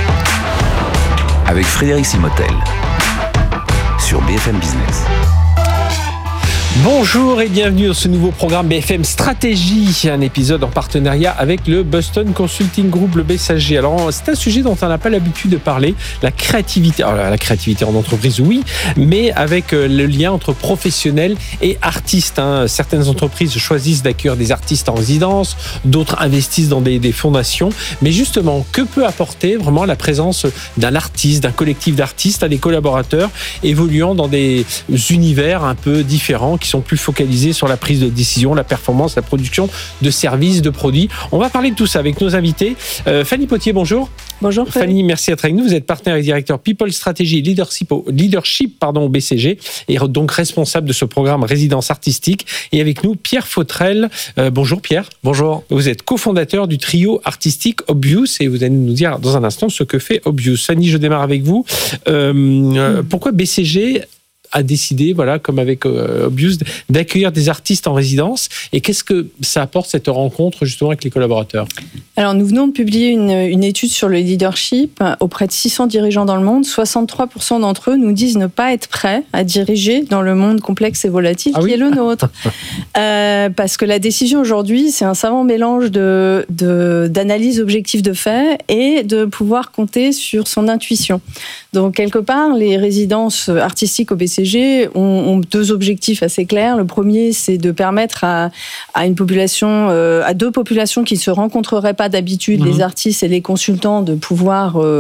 avec Frédéric Simotel sur B F M Business. Bonjour et bienvenue dans ce nouveau programme B F M Stratégie, un épisode en partenariat avec le Boston Consulting Group, le B C G. Alors, c'est un sujet dont on n'a pas l'habitude de parler, la créativité. Alors, la créativité en entreprise, oui, mais avec le lien entre professionnels et artistes. Hein. Certaines entreprises choisissent d'accueillir des artistes en résidence, d'autres investissent dans des, des fondations. Mais justement, que peut apporter vraiment la présence d'un artiste, d'un collectif d'artistes à des collaborateurs évoluant dans des univers un peu différents, qui sont plus focalisés sur la prise de décision, la performance, la production de services, de produits. On va parler de tout ça avec nos invités. Euh, Fanny Potier, bonjour. Bonjour. Fanny, merci d'être avec nous. Vous êtes partenaire et directeur People Strategy et Leadership, au, leadership pardon, au B C G et donc responsable de ce programme Résidence Artistique. Et avec nous, Pierre Fautrel. Euh, bonjour Pierre. Bonjour. Vous êtes cofondateur du trio artistique Obvious et vous allez nous dire dans un instant ce que fait Obvious. Fanny, je démarre avec vous. Euh, euh, pourquoi B C G a décidé, voilà, comme avec euh, Obvious, d'accueillir des artistes en résidence. Et qu'est-ce que ça apporte, cette rencontre, justement, avec les collaborateurs? Alors, nous venons de publier une, une étude sur le leadership auprès de six cents dirigeants dans le monde. soixante-trois pour cent d'entre eux nous disent ne pas être prêts à diriger dans le monde complexe et volatile ah qui oui est le nôtre. euh, parce que la décision aujourd'hui, c'est un savant mélange de, de, d'analyse objective de fait et de pouvoir compter sur son intuition. Donc, quelque part, les résidences artistiques au B C G ont, ont deux objectifs assez clairs. Le premier, c'est de permettre à, à une population, euh, à deux populations qui ne se rencontreraient pas d'habitude, mmh. les artistes et les consultants, de pouvoir euh,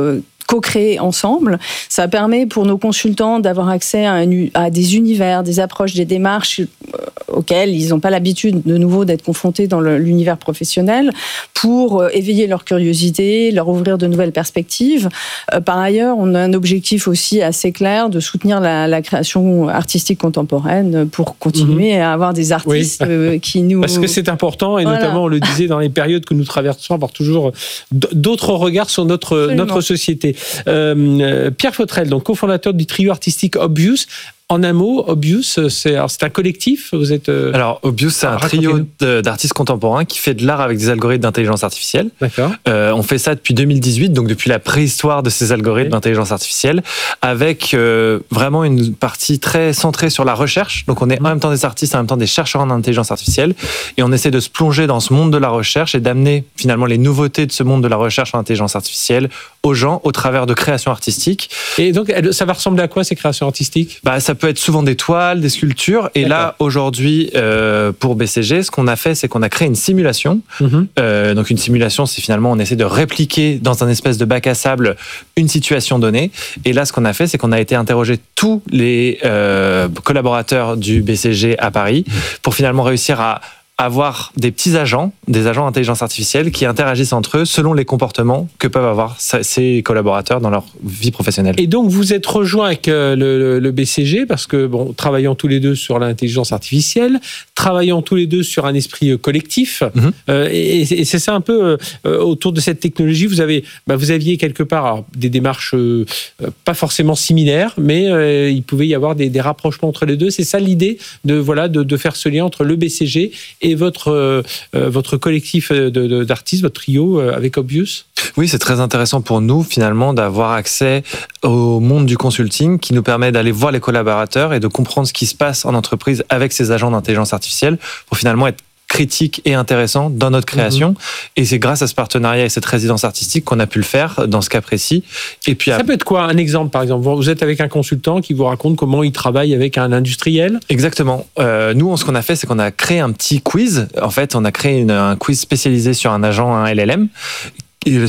co-créer ensemble. Ça permet pour nos consultants d'avoir accès à, un, à des univers, des approches, des démarches auxquelles ils n'ont pas l'habitude de nouveau d'être confrontés dans le, l'univers professionnel, pour éveiller leur curiosité, leur ouvrir de nouvelles perspectives. Par ailleurs, on a un objectif aussi assez clair de soutenir la, la création artistique contemporaine pour continuer mmh. à avoir des artistes oui. qui nous... Parce que c'est important, et voilà. notamment on le disait dans les périodes que nous traversons, avoir toujours d'autres regards sur notre, notre société. Euh, Pierre Fautrel, donc cofondateur du trio artistique Obvious. En un mot, Obvious, c'est, alors c'est un collectif, vous êtes... Euh... Alors, Obvious, c'est un trio d'artistes contemporains qui fait de l'art avec des algorithmes d'intelligence artificielle. D'accord. Euh, on fait ça depuis deux mille dix-huit, donc depuis la préhistoire de ces algorithmes oui. d'intelligence artificielle, avec euh, vraiment une partie très centrée sur la recherche. Donc, on est mmh. en même temps des artistes, en même temps des chercheurs en intelligence artificielle, et on essaie de se plonger dans ce monde de la recherche et d'amener finalement les nouveautés de ce monde de la recherche en intelligence artificielle aux gens au travers de créations artistiques. Et donc, ça va ressembler à quoi, ces créations artistiques ? Bah, ça peut être souvent des toiles, des sculptures. Et D'accord. là, aujourd'hui, euh, pour B C G, ce qu'on a fait, c'est qu'on a créé une simulation. Mm-hmm. Euh, donc, une simulation, c'est finalement, on essaie de répliquer dans un espèce de bac à sable une situation donnée. Et là, ce qu'on a fait, c'est qu'on a été interroger tous les euh, collaborateurs du B C G à Paris pour finalement réussir à avoir des petits agents, des agents d'intelligence artificielle qui interagissent entre eux selon les comportements que peuvent avoir ces collaborateurs dans leur vie professionnelle. Et donc, vous êtes rejoint avec le, le, le B C G parce que, bon, travaillant tous les deux sur l'intelligence artificielle, travaillant tous les deux sur un esprit collectif, mm-hmm. euh, et, et c'est ça un peu euh, autour de cette technologie. Vous avez, bah, vous aviez quelque part alors, des démarches euh, pas forcément similaires, mais euh, il pouvait y avoir des, des rapprochements entre les deux. C'est ça l'idée de voilà de, de faire ce lien entre le B C G et votre, euh, votre collectif de, de, d'artistes, votre trio euh, avec Obvious ? Oui, c'est très intéressant pour nous, finalement, d'avoir accès au monde du consulting qui nous permet d'aller voir les collaborateurs et de comprendre ce qui se passe en entreprise avec ces agents d'intelligence artificielle pour finalement être critique et intéressant dans notre création. Mmh. Et c'est grâce à ce partenariat et cette résidence artistique qu'on a pu le faire dans ce cas précis. Et puis, ça à... peut être quoi, un exemple, par exemple? Vous êtes avec un consultant qui vous raconte comment il travaille avec un industriel? Exactement. Euh, nous, ce qu'on a fait, c'est qu'on a créé un petit quiz. En fait, on a créé une, un quiz spécialisé sur un agent, un L L M. Le,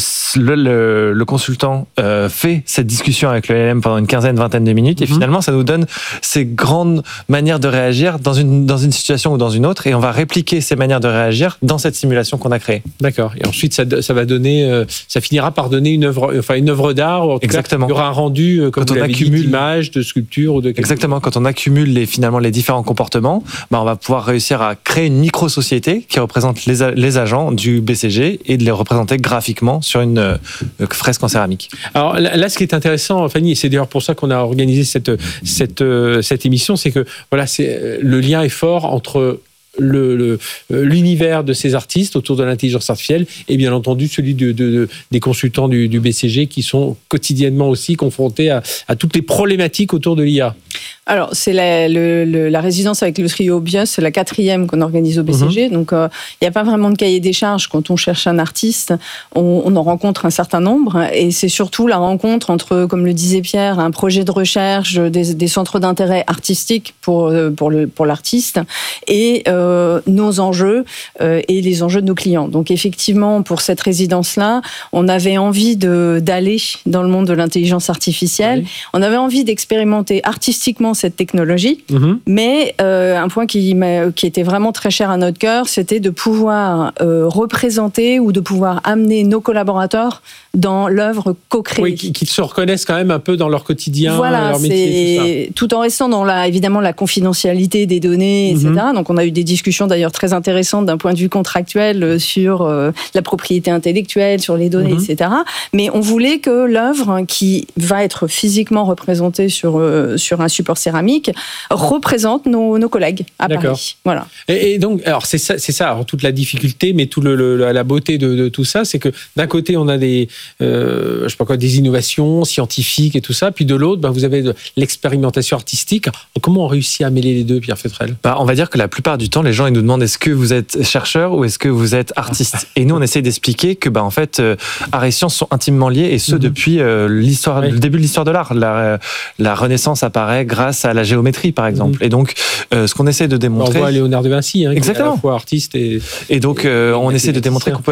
le, le consultant euh, fait cette discussion avec le L L M pendant une quinzaine, vingtaine de minutes et mmh. finalement ça nous donne ces grandes manières de réagir dans une, dans une situation ou dans une autre et on va répliquer ces manières de réagir dans cette simulation qu'on a créée. D'accord. Et ensuite ça, ça va donner, euh, ça finira par donner une œuvre, enfin une œuvre d'art. En tout Exactement. Cas, il y aura un rendu euh, comme quand vous on accumule d'images, de sculptures ou de. Exactement. Chose. Quand on accumule les finalement les différents comportements, bah, on va pouvoir réussir à créer une micro société qui représente les, les agents du B C G et de les représenter graphiquement sur une euh, fresque en céramique. Alors là, ce qui est intéressant, Fanny, et c'est d'ailleurs pour ça qu'on a organisé cette, cette, euh, cette émission, c'est que voilà, c'est, le lien est fort entre Le, le, l'univers de ces artistes autour de l'intelligence artificielle et bien entendu celui de, de, de, des consultants du, du B C G qui sont quotidiennement aussi confrontés à, à toutes les problématiques autour de l'I A. Alors, c'est la, le, le, la résidence avec le trio Obvious, c'est la quatrième qu'on organise au B C G. Mmh. Donc, il euh, n'y a pas vraiment de cahier des charges. Quand on cherche un artiste, on, on en rencontre un certain nombre. Et c'est surtout la rencontre entre, comme le disait Pierre, un projet de recherche, des, des centres d'intérêt artistiques pour, pour, le, pour l'artiste et euh, nos enjeux euh, et les enjeux de nos clients. Donc, effectivement, pour cette résidence-là, on avait envie de, d'aller dans le monde de l'intelligence artificielle. Oui. On avait envie d'expérimenter artistiquement cette technologie, mmh. mais euh, un point qui, qui était vraiment très cher à notre cœur, c'était de pouvoir euh, représenter ou de pouvoir amener nos collaborateurs dans l'œuvre co-créée. Oui, qui, qui se reconnaissent quand même un peu dans leur quotidien, voilà, leur métier, c'est... tout ça. Tout en restant dans la, évidemment la confidentialité des données, et cetera. Mmh. Donc on a eu des discussions d'ailleurs très intéressantes d'un point de vue contractuel sur euh, la propriété intellectuelle, sur les données, mmh. et cetera. Mais on voulait que l'œuvre qui va être physiquement représentée sur, euh, sur un support céramique représente nos, nos collègues à D'accord. Paris. Voilà. Et, et donc, alors c'est ça, c'est ça alors, toute la difficulté, mais tout le, le, la beauté de, de tout ça, c'est que d'un côté on a des Euh, je sais pas quoi, des innovations scientifiques et tout ça, puis de l'autre, ben, vous avez de l'expérimentation artistique. Comment on réussit à mêler les deux, Pierre Fautrel? Bah, on va dire que la plupart du temps, les gens ils nous demandent est-ce que vous êtes chercheur ou est-ce que vous êtes artiste. Et nous, on essaie d'expliquer que, bah, en fait, euh, art et sciences sont intimement liés, et ce mm-hmm. depuis euh, l'histoire, oui. le début de l'histoire de l'art. La, la Renaissance apparaît grâce à la géométrie, par exemple. Mm-hmm. Et donc, euh, ce qu'on essaie de démontrer. On voit Léonard de Vinci, hein, exactement, qui est à la fois artiste et. Et donc, euh, et on essaie de démontrer qu'on peut être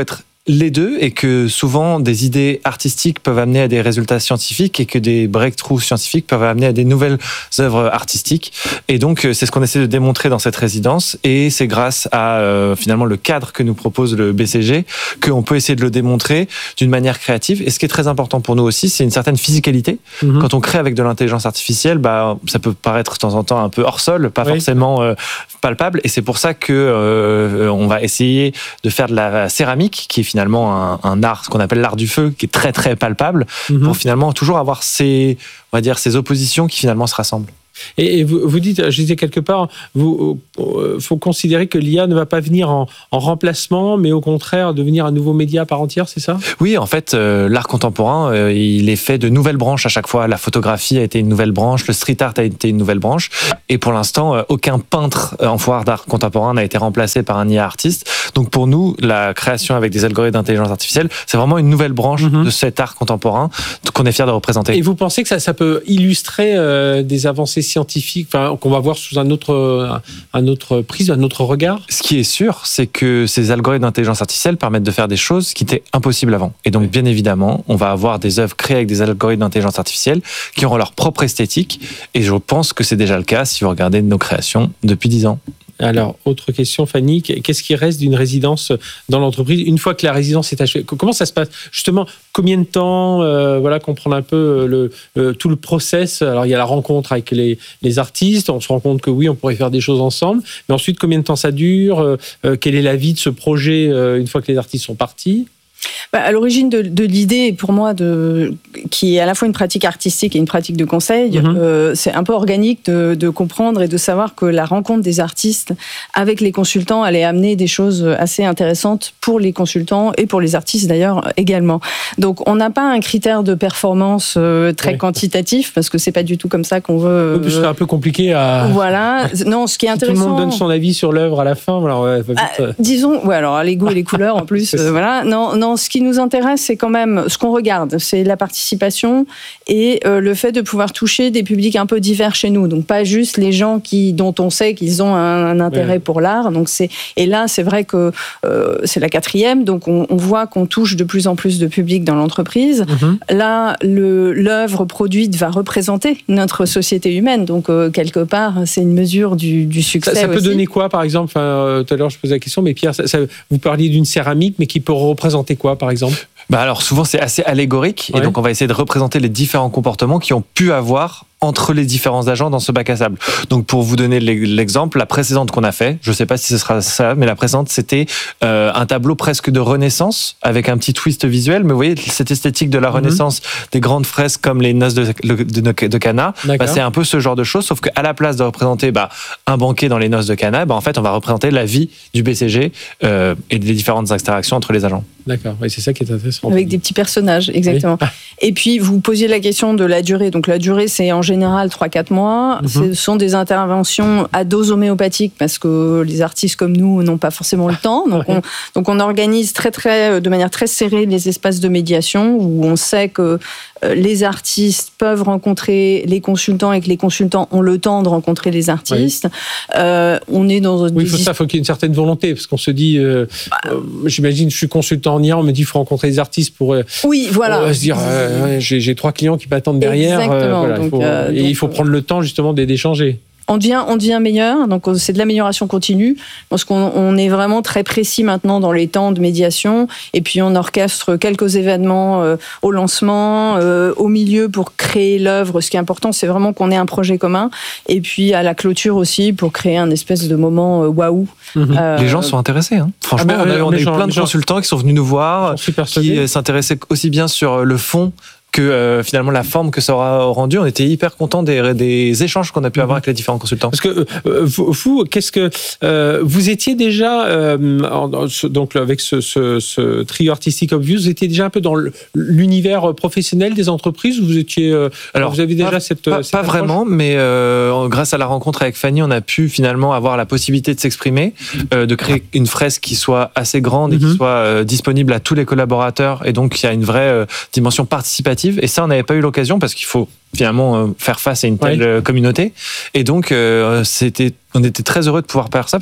les deux et que souvent des idées artistiques peuvent amener à des résultats scientifiques et que des breakthroughs scientifiques peuvent amener à des nouvelles œuvres artistiques. Et donc, c'est ce qu'on essaie de démontrer dans cette résidence et c'est grâce à euh, finalement le cadre que nous propose le B C G qu'on peut essayer de le démontrer d'une manière créative. Et ce qui est très important pour nous aussi, c'est une certaine physicalité. Mmh. Quand on crée avec de l'intelligence artificielle, bah, ça peut paraître de temps en temps un peu hors sol, pas oui. forcément euh, palpable. Et c'est pour ça que euh, on va essayer de faire de la céramique, qui est finalement un, un art, ce qu'on appelle l'art du feu, qui est très très palpable, mmh. pour finalement toujours avoir ces, on va dire, ces oppositions qui finalement se rassemblent. Et, et vous, vous dites, je disais quelque part, il euh, faut considérer que l'I A ne va pas venir en, en remplacement, mais au contraire devenir un nouveau média à part entière, c'est ça ? Oui, en fait, euh, l'art contemporain, euh, il est fait de nouvelles branches à chaque fois. La photographie a été une nouvelle branche, le street art a été une nouvelle branche, et pour l'instant, euh, aucun peintre en foire d'art contemporain n'a été remplacé par un I A artiste. Donc pour nous, la création avec des algorithmes d'intelligence artificielle, c'est vraiment une nouvelle branche mm-hmm. de cet art contemporain qu'on est fier de représenter. Et vous pensez que ça, ça peut illustrer euh, des avancées scientifiques, enfin, qu'on va voir sous un autre, un autre prisme, un autre regard ? Ce qui est sûr, c'est que ces algorithmes d'intelligence artificielle permettent de faire des choses qui étaient impossibles avant. Et donc, bien évidemment, on va avoir des œuvres créées avec des algorithmes d'intelligence artificielle qui auront leur propre esthétique. Et je pense que c'est déjà le cas si vous regardez nos créations depuis dix ans. Alors, autre question, Fanny, qu'est-ce qui reste d'une résidence dans l'entreprise une fois que la résidence est achevée ? Comment ça se passe ? Justement, combien de temps, euh, voilà, comprendre un peu le, le, tout le process. Alors, il y a la rencontre avec les, les artistes, on se rend compte que oui, on pourrait faire des choses ensemble, mais ensuite, combien de temps ça dure ? euh, Quelle est la vie de ce projet euh, une fois que les artistes sont partis ? Bah, à l'origine de, de l'idée, pour moi, de, qui est à la fois une pratique artistique et une pratique de conseil, mmh. euh, c'est un peu organique de, de comprendre et de savoir que la rencontre des artistes avec les consultants allait amener des choses assez intéressantes pour les consultants et pour les artistes d'ailleurs également. Donc on n'a pas un critère de performance euh, très oui. quantitatif parce que c'est pas du tout comme ça qu'on veut. Euh, oui, ce serait un peu compliqué à. Voilà. Non, ce qui est si intéressant. Tout le monde donne son avis sur l'œuvre à la fin. Alors, ouais, vite. Ah, disons, ouais, alors les goûts et les couleurs en plus, euh, voilà. Non, non. Ce qui nous intéresse, c'est quand même ce qu'on regarde, c'est la participation et euh, le fait de pouvoir toucher des publics un peu divers chez nous. Donc pas juste les gens qui, dont on sait qu'ils ont un, un intérêt ouais. pour l'art. Donc c'est et là c'est vrai que euh, c'est la quatrième. Donc on, on voit qu'on touche de plus en plus de publics dans l'entreprise. Mm-hmm. Là, le, l'œuvre produite va représenter notre société humaine. Donc euh, quelque part, c'est une mesure du, du succès. Ça, ça peut aussi. donner quoi, par exemple ? Enfin, euh, tout à l'heure je posais la question, mais Pierre, ça, ça, vous parliez d'une céramique, mais qui peut représenter quoi, par exemple ? Bah alors souvent c'est assez allégorique ouais. et donc on va essayer de représenter les différents comportements qui ont pu avoir entre les différents agents dans ce bac à sable. Donc pour vous donner l'exemple, la précédente qu'on a fait, je ne sais pas si ce sera ça, mais la précédente c'était euh, un tableau presque de Renaissance avec un petit twist visuel. Mais vous voyez cette esthétique de la mm-hmm. Renaissance, des grandes fresques comme les noces de, de, de, de Cana, bah, c'est un peu ce genre de choses, sauf qu'à la place de représenter bah, un banquet dans les noces de Cana, bah, en fait on va représenter la vie du B C G euh, et les différentes interactions entre les agents. D'accord, oui, c'est ça qui est intéressant. Avec des petits personnages, exactement. Oui. Et puis vous posiez la question de la durée. Donc la durée c'est en général trois à quatre mois. Mm-hmm. Ce sont des interventions à dose homéopathique parce que les artistes comme nous n'ont pas forcément le temps. Donc, okay. on, donc on organise très, très, de manière très serrée les espaces de médiation où on sait que les artistes peuvent rencontrer les consultants et que les consultants ont le temps de rencontrer les artistes. Oui. Euh, on est dans oui, il faut ça, faut qu'il y ait une certaine volonté parce qu'on se dit, euh, bah, euh, j'imagine, je suis consultant en I A, on me dit il faut rencontrer les artistes pour. Euh, oui, voilà. Pour, euh, se dire, euh, ouais, j'ai, j'ai trois clients qui m'attendent derrière. Exactement. Euh, voilà, donc, il faut, euh, et donc, il faut prendre le temps justement d'échanger. On devient, on devient meilleur, donc c'est de l'amélioration continue, parce qu'on on est vraiment très précis maintenant dans les temps de médiation, et puis on orchestre quelques événements euh, au lancement, euh, au milieu pour créer l'œuvre. Ce qui est important, c'est vraiment qu'on ait un projet commun, et puis à la clôture aussi pour créer un espèce de moment euh, waouh. Mmh. Euh, les gens sont intéressés, hein. Franchement, ah ben, on a, on a eu gens, plein de consultants qui sont venus nous voir, qui s'intéressaient aussi bien sur le fond que euh, finalement la forme que ça aura rendu. On était hyper contents des, des échanges qu'on a pu avoir avec les différents consultants. Parce que euh, vous, vous, qu'est-ce que euh, vous étiez déjà euh, en, donc avec ce, ce, ce trio artistique Obvious, vous étiez déjà un peu dans l'univers professionnel des entreprises ou vous étiez euh, alors vous avez déjà pas, cette pas, cette pas vraiment, mais euh, grâce à la rencontre avec Fanny, on a pu finalement avoir la possibilité de s'exprimer, euh, de créer une fresque qui soit assez grande et mm-hmm. qui soit euh, disponible à tous les collaborateurs, et donc il y a une vraie euh, dimension participative. Et ça, on n'avait pas eu l'occasion parce qu'il faut finalement faire face à une telle oui. communauté. Et donc, euh, c'était, on était très heureux de pouvoir faire ça parce que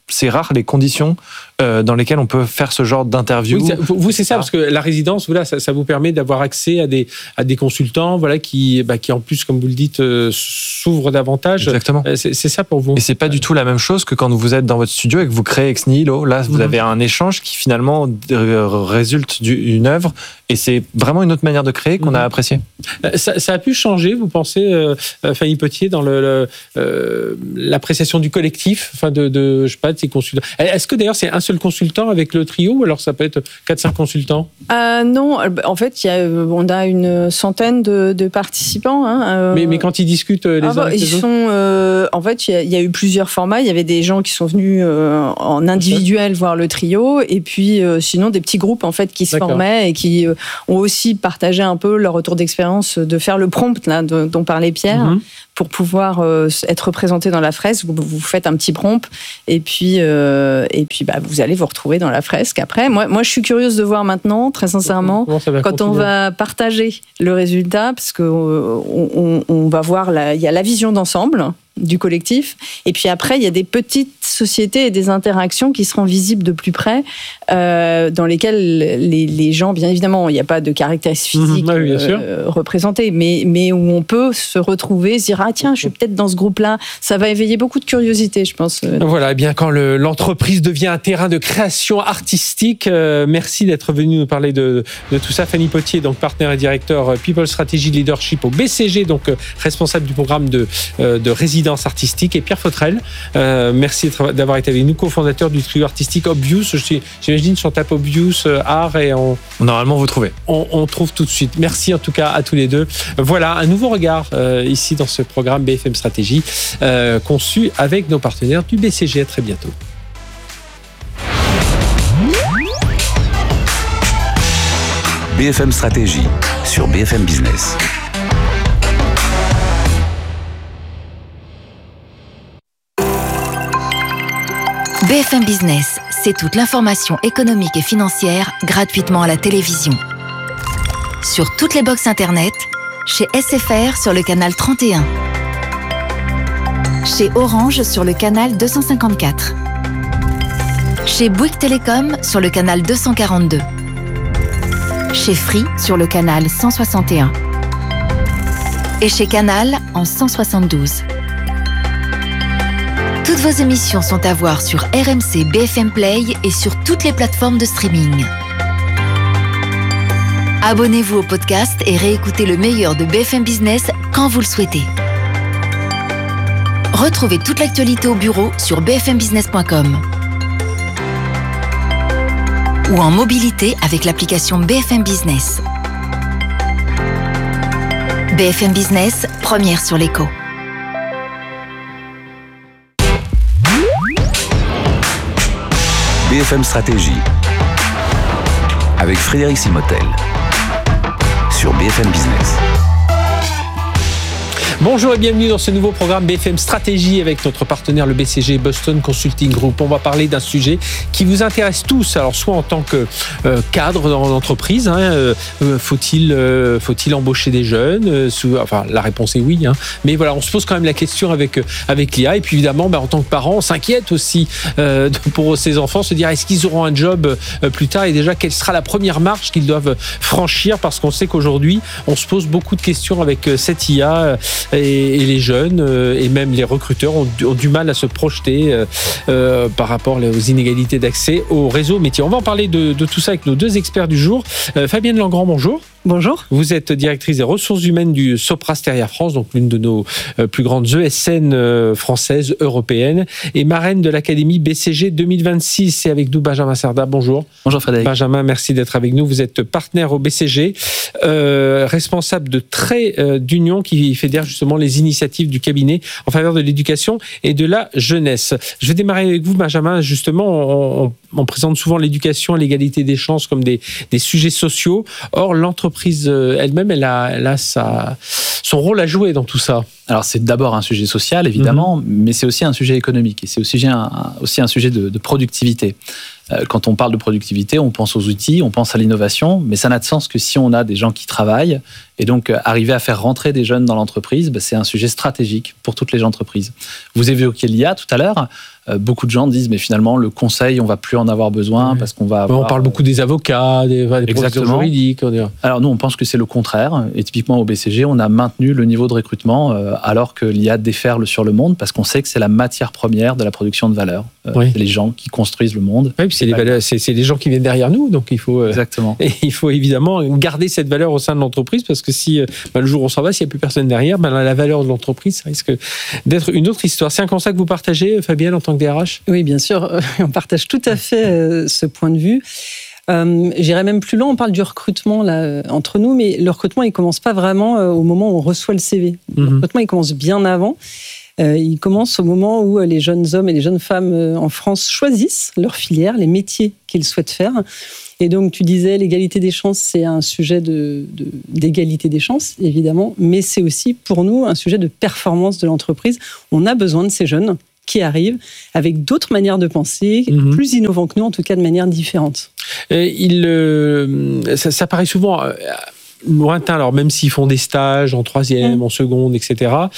c'est rare les conditions euh, dans lesquelles on peut faire ce genre d'interview. Oui, vous, vous, c'est ça, parce que la résidence, voilà, ça, ça vous permet d'avoir accès à des, à des consultants, voilà, qui, bah, qui en plus, comme vous le dites, euh, s'ouvrent davantage. Exactement. C'est, c'est ça pour vous. Et c'est pas du tout la même chose que quand vous êtes dans votre studio et que vous créez ex nihilo. Là, vous mmh. avez un échange qui finalement résulte d'une œuvre, et c'est vraiment une autre manière de créer qu'on mmh. a apprécié. Ça, ça a pu changer, vous pensez, euh, Fanny Potier, dans le, le, euh, l'appréciation du collectif, enfin de, de, je sais pas, de ces consultants. Est-ce que d'ailleurs c'est un seul consultant avec le trio, ou alors ça peut être quatre cinq consultants? euh, Non, en fait, il y a, on a une centaine de, de participants. Hein, euh... mais, mais quand ils discutent les ah uns bah, avec ils les autres sont, euh, en fait, il y, a, il y a eu plusieurs formats. Il y avait des gens qui sont venus euh, en individuel voir le trio, et puis euh, sinon des petits groupes en fait qui se D'accord. formaient et qui euh, ont aussi partagé un peu leur retour d'expérience de faire le prompt là, de, dont parlait Pierre. Mm-hmm. Pour pouvoir euh, être représenté dans la fresque, vous, vous faites un petit prompt et puis, euh, et puis bah, vous allez vous retrouver dans la fresque. Après, moi, moi je suis curieuse de voir maintenant, très sincèrement, quand continuer. On va partager le résultat, parce qu'on on, on va voir, la, il y a la vision d'ensemble du collectif, et puis après il y a des petites sociétés et des interactions qui seront visibles de plus près, euh, dans lesquelles les, les gens, bien évidemment, il n'y a pas de caractéristiques physiques mmh, oui, euh, représentées, mais, mais où on peut se retrouver, se dire ah tiens, je suis peut-être dans ce groupe-là. Ça va éveiller beaucoup de curiosité, je pense. Voilà, et bien quand le, l'entreprise devient un terrain de création artistique, euh, merci d'être venu nous parler de, de tout ça. Fanny Potier, donc partenaire et directeur People Strategy Leadership au B C G, donc euh, responsable du programme de, euh, de résidence artistique, et Pierre Fautrel, euh, merci d'avoir été avec nous, cofondateur du trio artistique Obvious. Je suis, j'imagine sur on tape Obvious euh, art et on normalement vous trouvez. On, on trouve tout de suite. Merci en tout cas à tous les deux. Voilà un nouveau regard euh, ici dans ce programme B F M Stratégie euh, conçu avec nos partenaires du B C G. À très bientôt. B F M Stratégie sur B F M Business. B F M Business, c'est toute l'information économique et financière gratuitement à la télévision. Sur toutes les box internet, chez S F R sur le canal trente et un, chez Orange sur le canal deux cent cinquante-quatre, chez Bouygues Télécom sur le canal deux cent quarante-deux, chez Free sur le canal cent soixante et un et chez Canal en cent soixante-douze. Toutes vos émissions sont à voir sur R M C B F M Play et sur toutes les plateformes de streaming. Abonnez-vous au podcast et réécoutez le meilleur de B F M Business quand vous le souhaitez. Retrouvez toute l'actualité au bureau sur b f m business point com ou en mobilité avec l'application B F M Business. B F M Business, première sur l'écho. B F M Stratégie avec Frédéric Simotel sur B F M Business. Bonjour et bienvenue dans ce nouveau programme B F M Stratégie avec notre partenaire le B C G Boston Consulting Group. On va parler d'un sujet qui vous intéresse tous, alors soit en tant que euh, cadre dans l'entreprise, hein, euh, faut-il, euh, faut-il embaucher des jeunes euh, sous, enfin la réponse est oui, hein, mais voilà, on se pose quand même la question avec, avec l'I A, et puis évidemment bah, en tant que parent on s'inquiète aussi euh, pour ses enfants, se dire est-ce qu'ils auront un job euh, plus tard, et déjà quelle sera la première marche qu'ils doivent franchir, parce qu'on sait qu'aujourd'hui on se pose beaucoup de questions avec euh, cette I A, euh, Et, et les jeunes euh, et même les recruteurs ont, ont du mal à se projeter euh, euh, par rapport aux inégalités d'accès au réseau métier. On va en parler de, de tout ça avec nos deux experts du jour. Euh, Fabienne Langrand, bonjour. Bonjour. Vous êtes directrice des ressources humaines du Sopra Steria France, donc l'une de nos plus grandes E S N françaises, européennes, et marraine de l'Académie B C G deux mille vingt-six. C'est avec nous Benjamin Cerda. Bonjour. Bonjour Frédéric. Benjamin, merci d'être avec nous. Vous êtes partenaire au B C G, euh, responsable de Trait euh, d'Union qui fédère justement les initiatives du cabinet en faveur de l'éducation et de la jeunesse. Je vais démarrer avec vous Benjamin. Justement, on, on, on présente souvent l'éducation et l'égalité des chances comme des, des sujets sociaux. Or, l'entreprise elle-même, elle a, elle a sa, son rôle à jouer dans tout ça. Alors, c'est d'abord un sujet social, évidemment, mmh. mais c'est aussi un sujet économique et c'est aussi un, aussi un sujet de, de productivité. Quand on parle de productivité, on pense aux outils, on pense à l'innovation, mais ça n'a de sens que si on a des gens qui travaillent. Et donc, arriver à faire rentrer des jeunes dans l'entreprise, bah, c'est un sujet stratégique pour toutes les entreprises. Vous évoquiez l'I A tout à l'heure. Euh, beaucoup de gens disent, mais finalement, le conseil, on va plus en avoir besoin oui. parce qu'on va avoir... On parle beaucoup des avocats, des, des professeurs juridiques. On Alors nous, on pense que c'est le contraire. Et typiquement, au B C G, on a maintenu le niveau de recrutement euh, alors que l'I A déferle sur le monde parce qu'on sait que c'est la matière première de la production de valeur. Euh, oui. C'est les gens qui construisent le monde. Oui, puis c'est, les valeurs, c'est, c'est les gens qui viennent derrière nous. Donc il faut, euh, Exactement. Et il faut évidemment garder cette valeur au sein de l'entreprise parce que si bah, le jour où on s'en va, s'il n'y a plus personne derrière, bah, la valeur de l'entreprise, ça risque d'être une autre histoire. C'est un constat que vous partagez, Fabienne, en tant que D R H ? Oui, bien sûr. On partage tout à fait euh, ce point de vue. Euh, j'irais même plus loin, on parle du recrutement là, euh, entre nous, mais le recrutement, il ne commence pas vraiment euh, au moment où on reçoit le C V. Le mmh. recrutement, il commence bien avant. Euh, il commence au moment où les jeunes hommes et les jeunes femmes euh, en France choisissent leur filière, les métiers qu'ils souhaitent faire. Et donc, tu disais, l'égalité des chances, c'est un sujet de, de, d'égalité des chances, évidemment, mais c'est aussi, pour nous, un sujet de performance de l'entreprise. On a besoin de ces jeunes qui arrivent avec d'autres manières de penser, mmh. plus innovants que nous, en tout cas de manière différente. Et il, euh, ça, ça paraît souvent... Euh, lointain, alors même s'ils font des stages en troisième, mmh. en seconde, et cetera.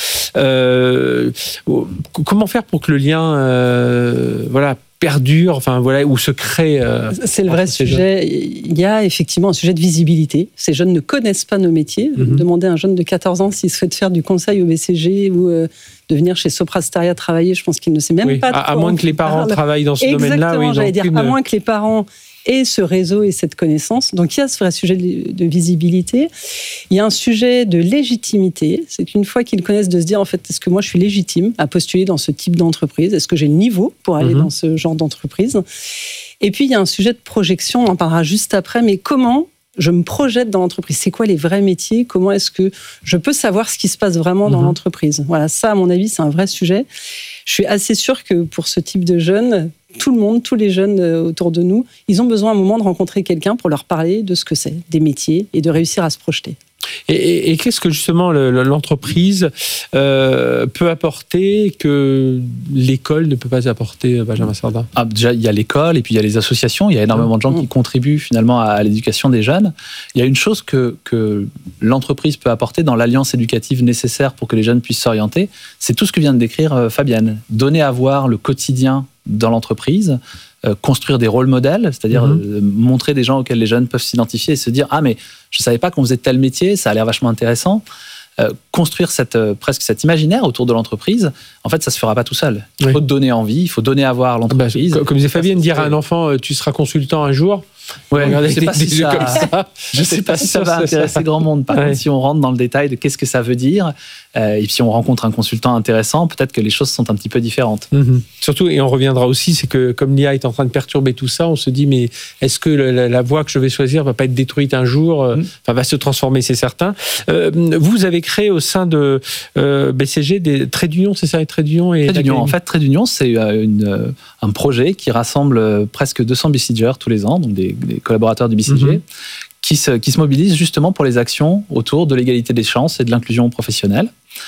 Euh, comment faire pour que le lien, euh, voilà, perdure, enfin voilà, ou se crée. Euh, c'est le vrai sujet. Il y a effectivement un sujet de visibilité. Ces jeunes ne connaissent pas nos métiers. Mmh. Demandez à un jeune de quatorze ans s'il souhaite faire du conseil au B C G ou euh, de venir chez Soprasteria travailler. Je pense qu'il ne sait même oui. pas. À, à moins que les parents parle. travaillent dans ce Exactement, domaine-là. Oui, j'allais dire, une... à moins que les parents et ce réseau et cette connaissance. Donc, il y a ce vrai sujet de, de visibilité. Il y a un sujet de légitimité. C'est une fois qu'ils connaissent de se dire, en fait, est-ce que moi, je suis légitime à postuler dans ce type d'entreprise ? Est-ce que j'ai le niveau pour aller mmh. dans ce genre d'entreprise ? Et puis, il y a un sujet de projection. On en parlera juste après. Mais comment je me projette dans l'entreprise ? C'est quoi les vrais métiers ? Comment est-ce que je peux savoir ce qui se passe vraiment dans mmh. l'entreprise ? Voilà, ça, à mon avis, c'est un vrai sujet. Je suis assez sûre que pour ce type de jeunes, tout le monde, tous les jeunes autour de nous, ils ont besoin à un moment de rencontrer quelqu'un pour leur parler de ce que c'est, des métiers, et de réussir à se projeter. Et, et, et qu'est-ce que justement le, l'entreprise euh, peut apporter que l'école ne peut pas apporter, Benjamin Sardin ? Ah, déjà, il y a l'école et puis il y a les associations. Il y a énormément de gens qui contribuent finalement à l'éducation des jeunes. Il y a une chose que, que l'entreprise peut apporter dans l'alliance éducative nécessaire pour que les jeunes puissent s'orienter, c'est tout ce que vient de décrire Fabienne. Donner à voir le quotidien dans l'entreprise, euh, construire des rôles modèles, c'est-à-dire mmh. euh, montrer des gens auxquels les jeunes peuvent s'identifier et se dire « Ah, mais je ne savais pas qu'on faisait tel métier, ça a l'air vachement intéressant ». Euh, construire cette, euh, presque cet imaginaire autour de l'entreprise, en fait, ça ne se fera pas tout seul. Il oui. faut donner envie, il faut donner à voir l'entreprise. Bah, comme disait Fabienne, dire à un enfant « Tu seras consultant un jour », ouais, regardez, je ne sais pas, si ça, comme ça. Je sais pas si ça va intéresser ça. grand monde. Par ouais. contre, si on rentre dans le détail de qu'est-ce que ça veut dire, euh, et si on rencontre un consultant intéressant, peut-être que les choses sont un petit peu différentes. Mm-hmm. Surtout, et on reviendra aussi, c'est que comme l'I A est en train de perturber tout ça, on se dit, mais est-ce que la, la voie que je vais choisir va pas être détruite un jour, mm. enfin, va se transformer, c'est certain. Euh, vous avez créé au sein de euh, B C G des traits d'union, c'est ça, les traits d'union et Trait d'union. En fait, Traits d'union, c'est une, un projet qui rassemble presque deux cents B C Gers tous les ans, donc des, des collaborateurs du B C G, mmh. qui, se, qui se mobilisent justement pour les actions autour de l'égalité des chances et de l'inclusion professionnelle.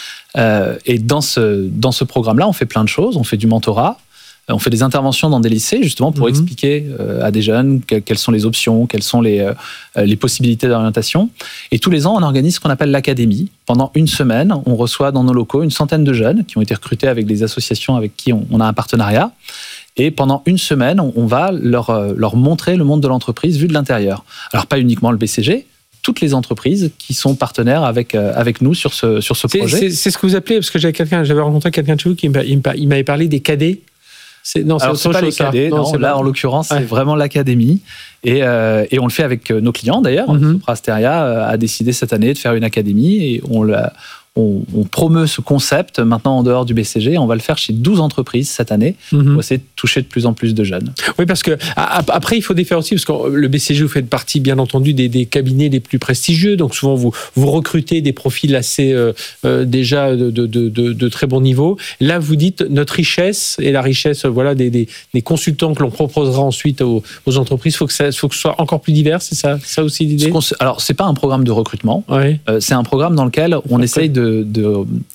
Euh, et dans ce, dans ce programme-là, on fait plein de choses. On fait du mentorat, on fait des interventions dans des lycées, justement, pour mmh. expliquer euh, à des jeunes que, quelles sont les options, quelles sont les, euh, les possibilités d'orientation. Et tous les ans, on organise ce qu'on appelle l'académie. Pendant une semaine, on reçoit dans nos locaux une centaine de jeunes qui ont été recrutés avec des associations avec qui on, on a un partenariat. Et pendant une semaine, on va leur, leur montrer le monde de l'entreprise vu de l'intérieur. Alors, pas uniquement le B C G, toutes les entreprises qui sont partenaires avec, avec nous sur ce, sur ce c'est, projet. C'est, c'est ce que vous appelez, parce que j'avais, quelqu'un, j'avais rencontré quelqu'un de chez vous qui il m'avait parlé des cadets. C'est, non, c'est Alors, c'est pas chose, les cadets, non, non, c'est là, pas... en l'occurrence, ouais. c'est vraiment l'académie. Et, euh, et on le fait avec nos clients, d'ailleurs. Mm-hmm. Soprasteria a décidé cette année de faire une académie et on l'a... On, on promeut ce concept maintenant en dehors du B C G. On va le faire chez douze entreprises cette année mmh. pour essayer de toucher de plus en plus de jeunes. Oui, parce que après, il faut différencier, parce que le B C G, vous faites partie, bien entendu, des, des cabinets les plus prestigieux. Donc, souvent, vous, vous recrutez des profils assez euh, euh, déjà de, de, de, de, de très bon niveau. Là, vous dites notre richesse et la richesse voilà, des, des, des consultants que l'on proposera ensuite aux, aux entreprises, il faut que ça faut que ce soit encore plus divers. C'est ça, ça aussi l'idée ? Alors, ce n'est pas un programme de recrutement. Oui. Euh, c'est un programme dans lequel on okay. essaye de De, de,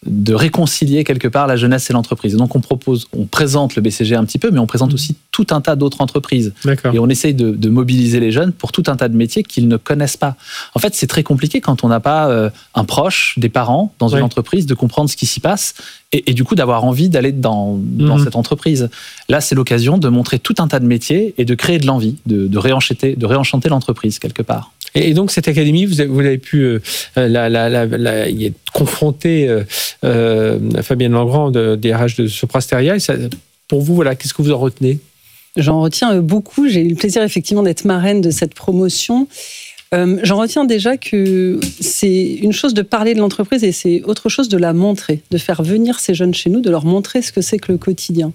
de réconcilier quelque part la jeunesse et l'entreprise. Donc on propose, on présente le B C G un petit peu, mais on présente aussi tout un tas d'autres entreprises. D'accord. Et on essaye de, de mobiliser les jeunes pour tout un tas de métiers qu'ils ne connaissent pas. En fait, c'est très compliqué quand on n'a pas euh, un proche, des parents dans une ouais. entreprise, de comprendre ce qui s'y passe et, et du coup d'avoir envie d'aller dans, dans mmh. cette entreprise. Là, c'est l'occasion de montrer tout un tas de métiers et de créer de l'envie, de, de réenchanter, de réenchanter l'entreprise quelque part. Et donc cette académie, vous avez, vous avez pu euh, la, la, la, la, y être confronté, euh, euh, Fabienne Langrand, de, D R H de Soprasteria. Et ça, pour vous, voilà, qu'est-ce que vous en retenez ? J'en retiens beaucoup. J'ai eu le plaisir effectivement d'être marraine de cette promotion. Euh, j'en retiens déjà que c'est une chose de parler de l'entreprise et c'est autre chose de la montrer, de faire venir ces jeunes chez nous, de leur montrer ce que c'est que le quotidien.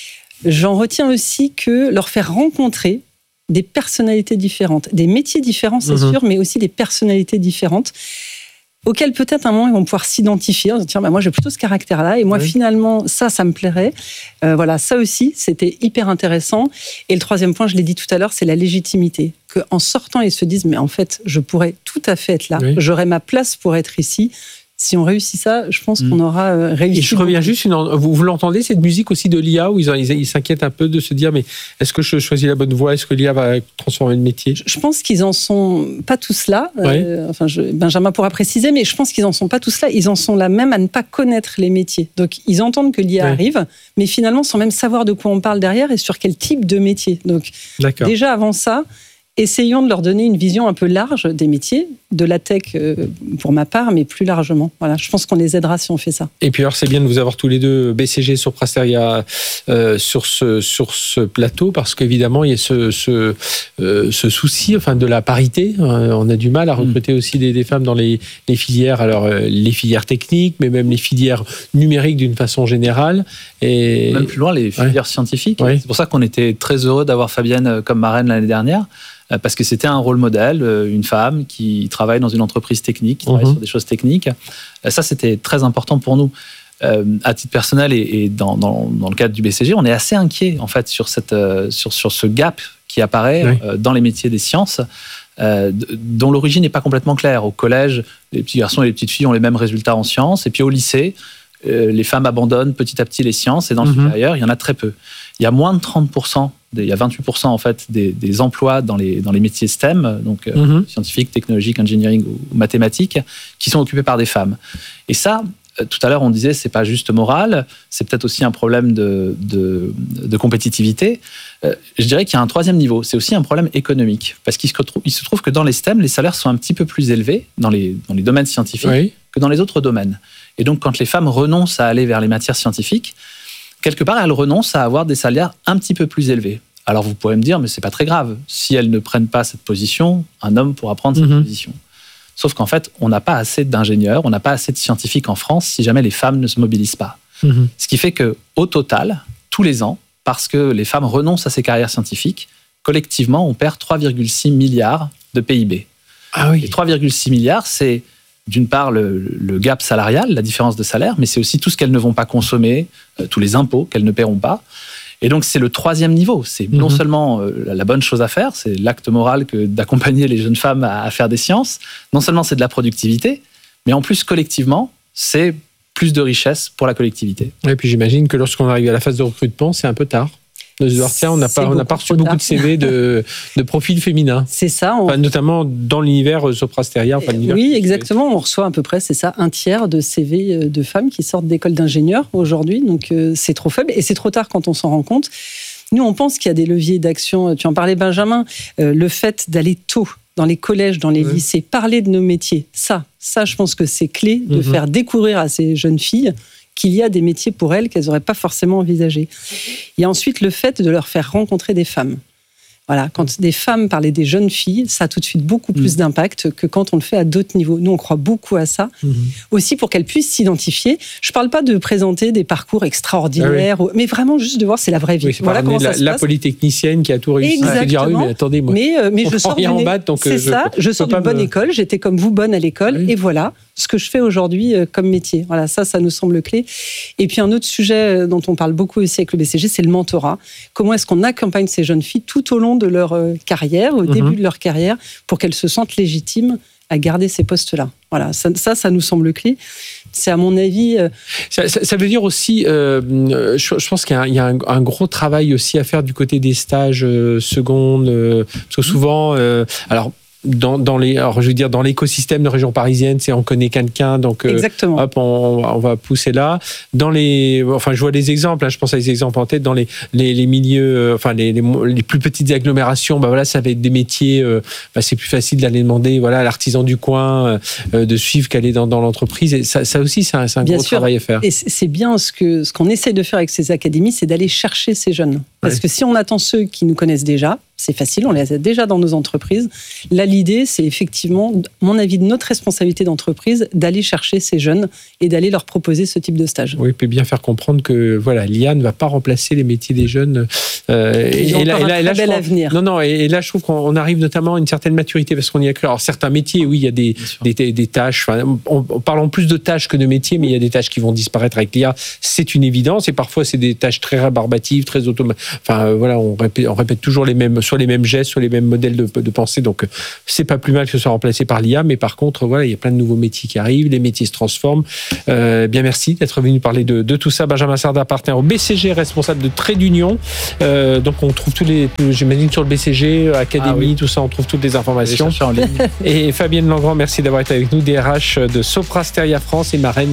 J'en retiens aussi que leur faire rencontrer des personnalités différentes, des métiers différents, c'est mmh. sûr, mais aussi des personnalités différentes, auxquelles peut-être à un moment ils vont pouvoir s'identifier, en se disant, bah, moi j'ai plutôt ce caractère-là, et moi oui. finalement, ça, ça me plairait. Euh, voilà, ça aussi, c'était hyper intéressant. Et le troisième point, je l'ai dit tout à l'heure, c'est la légitimité. Qu'en sortant, ils se disent, mais en fait, je pourrais tout à fait être là, oui. j'aurais ma place pour être ici. Si on réussit ça, je pense mmh. qu'on aura réussi. Et je reviens juste, une, vous, vous l'entendez, cette musique aussi de l'I A, où ils, ils, ils s'inquiètent un peu de se dire, mais est-ce que je choisis la bonne voie ? Est-ce que l'I A va transformer le métier ? Je pense qu'ils en sont pas tous là. Ouais. Euh, enfin, je, Benjamin pourra préciser, mais je pense qu'ils en sont pas tous là. Ils en sont là même à ne pas connaître les métiers. Donc, ils entendent que l'I A ouais. arrive, mais finalement, sans même savoir de quoi on parle derrière et sur quel type de métier. Donc, D'accord. déjà avant ça, essayons de leur donner une vision un peu large des métiers, de la tech pour ma part, mais plus largement. Voilà, je pense qu'on les aidera si on fait ça. Et puis alors, c'est bien de vous avoir tous les deux, B C G, Soprasteria, euh, sur, ce, sur ce plateau, parce qu'évidemment, il y a ce, ce, euh, ce souci enfin, de la parité. On a du mal à recruter mmh. aussi des, des femmes dans les, les filières, alors euh, les filières techniques, mais même les filières numériques d'une façon générale. Et... Même plus loin, les filières ouais. scientifiques. Ouais. C'est pour ça qu'on était très heureux d'avoir Fabienne comme marraine l'année dernière, parce que c'était un rôle modèle, une femme qui travaille dans une entreprise technique, qui travaille mmh. sur des choses techniques. Ça, c'était très important pour nous. Euh, à titre personnel et, et dans, dans, dans le cadre du B C G, on est assez inquiet en fait sur, cette, euh, sur, sur ce gap qui apparaît oui. euh, dans les métiers des sciences, euh, dont l'origine n'est pas complètement claire. Au collège, les petits garçons et les petites filles ont les mêmes résultats en sciences, et puis au lycée, euh, les femmes abandonnent petit à petit les sciences, et dans le mmh. supérieur, il y en a très peu. Il y a moins de trente pour cent, il y a vingt-huit pour cent en fait des, des emplois dans les, dans les métiers S T E M, donc euh, mmh. scientifiques, technologiques, engineering ou, ou mathématiques, qui sont occupés par des femmes. Et ça, euh, tout à l'heure on disait, c'est pas juste moral, c'est peut-être aussi un problème de, de, de compétitivité. Euh, je dirais qu'il y a un troisième niveau, c'est aussi un problème économique, parce qu'il se trouve, il se trouve que dans les S T E M, les salaires sont un petit peu plus élevés dans les, dans les domaines scientifiques oui. que dans les autres domaines. Et donc quand les femmes renoncent à aller vers les matières scientifiques, quelque part, elles renoncent à avoir des salaires un petit peu plus élevés. Alors vous pourrez me dire, mais c'est pas très grave. Si elles ne prennent pas cette position, un homme pourra prendre cette mmh. position. Sauf qu'en fait, on n'a pas assez d'ingénieurs, on n'a pas assez de scientifiques en France si jamais les femmes ne se mobilisent pas. Mmh. Ce qui fait qu'au total, tous les ans, parce que les femmes renoncent à ces carrières scientifiques, collectivement, on perd trois virgule six milliards de P I B. Ah oui. Et trois virgule six milliards, c'est d'une part le, le gap salarial, la différence de salaire, mais c'est aussi tout ce qu'elles ne vont pas consommer, euh, tous les impôts qu'elles ne paieront pas. Et donc c'est le troisième niveau. C'est mmh. non seulement euh, la bonne chose à faire, c'est l'acte moral que d'accompagner les jeunes femmes à, à faire des sciences. Non seulement c'est de la productivité, mais en plus collectivement, c'est plus de richesse pour la collectivité. Et puis j'imagine que lorsqu'on arrive à la phase de recrutement, c'est un peu tard. De se dire, tiens, on n'a pas, on n'a pas reçu beaucoup de C V de, de profils féminins. C'est ça. On... Enfin, notamment dans l'univers Soprasteria. Enfin, l'univers oui, exactement. On reçoit à peu près, c'est ça, un tiers de C V de femmes qui sortent d'écoles d'ingénieurs aujourd'hui. Donc, euh, c'est trop faible et c'est trop tard quand on s'en rend compte. Nous, on pense qu'il y a des leviers d'action. Tu en parlais, Benjamin. Euh, le fait d'aller tôt dans les collèges, dans les oui. lycées, parler de nos métiers, ça, ça, je pense que c'est clé de mm-hmm. faire découvrir à ces jeunes filles qu'il y a des métiers pour elles qu'elles n'auraient pas forcément envisagés. Il y a ensuite le fait de leur faire rencontrer des femmes. Voilà, quand des femmes parlaient des jeunes filles, ça a tout de suite beaucoup plus mmh. d'impact que quand on le fait à d'autres niveaux. Nous, on croit beaucoup à ça. Mmh. Aussi pour qu'elles puissent s'identifier. Je ne parle pas de présenter des parcours extraordinaires, ah oui. mais vraiment juste de voir c'est la vraie vie. Oui, voilà comment ça la, se la passe. Polytechnicienne qui a tout réussi. Exactement. Dire, oui, mais attendez, moi, mais, euh, mais je sors rien en bas, donc c'est je, ça, je, je sors d'une bonne me... école, j'étais comme vous bonne à l'école, oui. et voilà ce que je fais aujourd'hui euh, comme métier. Voilà, ça, ça nous semble clé. Et puis un autre sujet dont on parle beaucoup aussi avec le B C G, c'est le mentorat. Comment est-ce qu'on accompagne ces jeunes filles tout au long de leur euh, carrière, au mmh. début de leur carrière, pour qu'elles se sentent légitimes à garder ces postes-là. Voilà, ça, ça, ça nous semble clé. C'est à mon avis. Euh... Ça, ça, ça veut dire aussi, euh, je, je pense qu'il y a, un, il y a un, un gros travail aussi à faire du côté des stages euh, secondes, euh, parce que souvent, euh, alors. Dans, dans les, alors je veux dire dans l'écosystème de région parisienne, c'est on connaît quelqu'un, donc euh, Exactement. hop, on, on va pousser là. Dans les, enfin je vois des exemples, hein, je pense à des exemples en tête dans les les, les milieux, euh, enfin les, les les plus petites agglomérations, bah voilà, ça va être des métiers, euh, bah, c'est plus facile d'aller demander, voilà, à l'artisan du coin euh, de suivre qu'elle est dans, dans l'entreprise. Et ça, ça aussi, c'est un, c'est un bien gros sûr. travail à faire. Et c'est bien ce que ce qu'on essaie de faire avec ces académies, c'est d'aller chercher ces jeunes. Parce ouais. que si on attend ceux qui nous connaissent déjà, c'est facile, on les a déjà dans nos entreprises. Là, l'idée, c'est effectivement, à mon avis, de notre responsabilité d'entreprise, d'aller chercher ces jeunes et d'aller leur proposer ce type de stage. Oui, peut bien faire comprendre que voilà, l'I A ne va pas remplacer les métiers des jeunes. Euh, Ils ont et, là, un et, là, et là, très bel trouve, avenir. Non, non, et, et là, je trouve qu'on arrive notamment à une certaine maturité parce qu'on y a cru. Alors, certains métiers, oui, il y a des, des, des, des tâches. Enfin, on, on parle en plus de tâches que de métiers, mais il y a des tâches qui vont disparaître avec l'I A. C'est une évidence. Et parfois, c'est des tâches très rébarbatives, très automatiques. Enfin, euh, voilà, on répète, on répète toujours les mêmes, soit les mêmes gestes, soit les mêmes modèles de, de pensée. Donc, c'est pas plus mal que ce soit remplacé par l'I A, mais par contre, voilà, il y a plein de nouveaux métiers qui arrivent, les métiers se transforment. Euh, bien, merci d'être venu parler de, de tout ça. Benjamin Sarda, partenaire au B C G, responsable de Trait d'Union. Euh, donc, on trouve tous les, j'imagine sur le B C G, Académie, ah oui. tout ça, on trouve toutes les informations. En ligne. Et Fabienne Langrand, merci d'avoir été avec nous, D R H de Sopra Steria France et marraine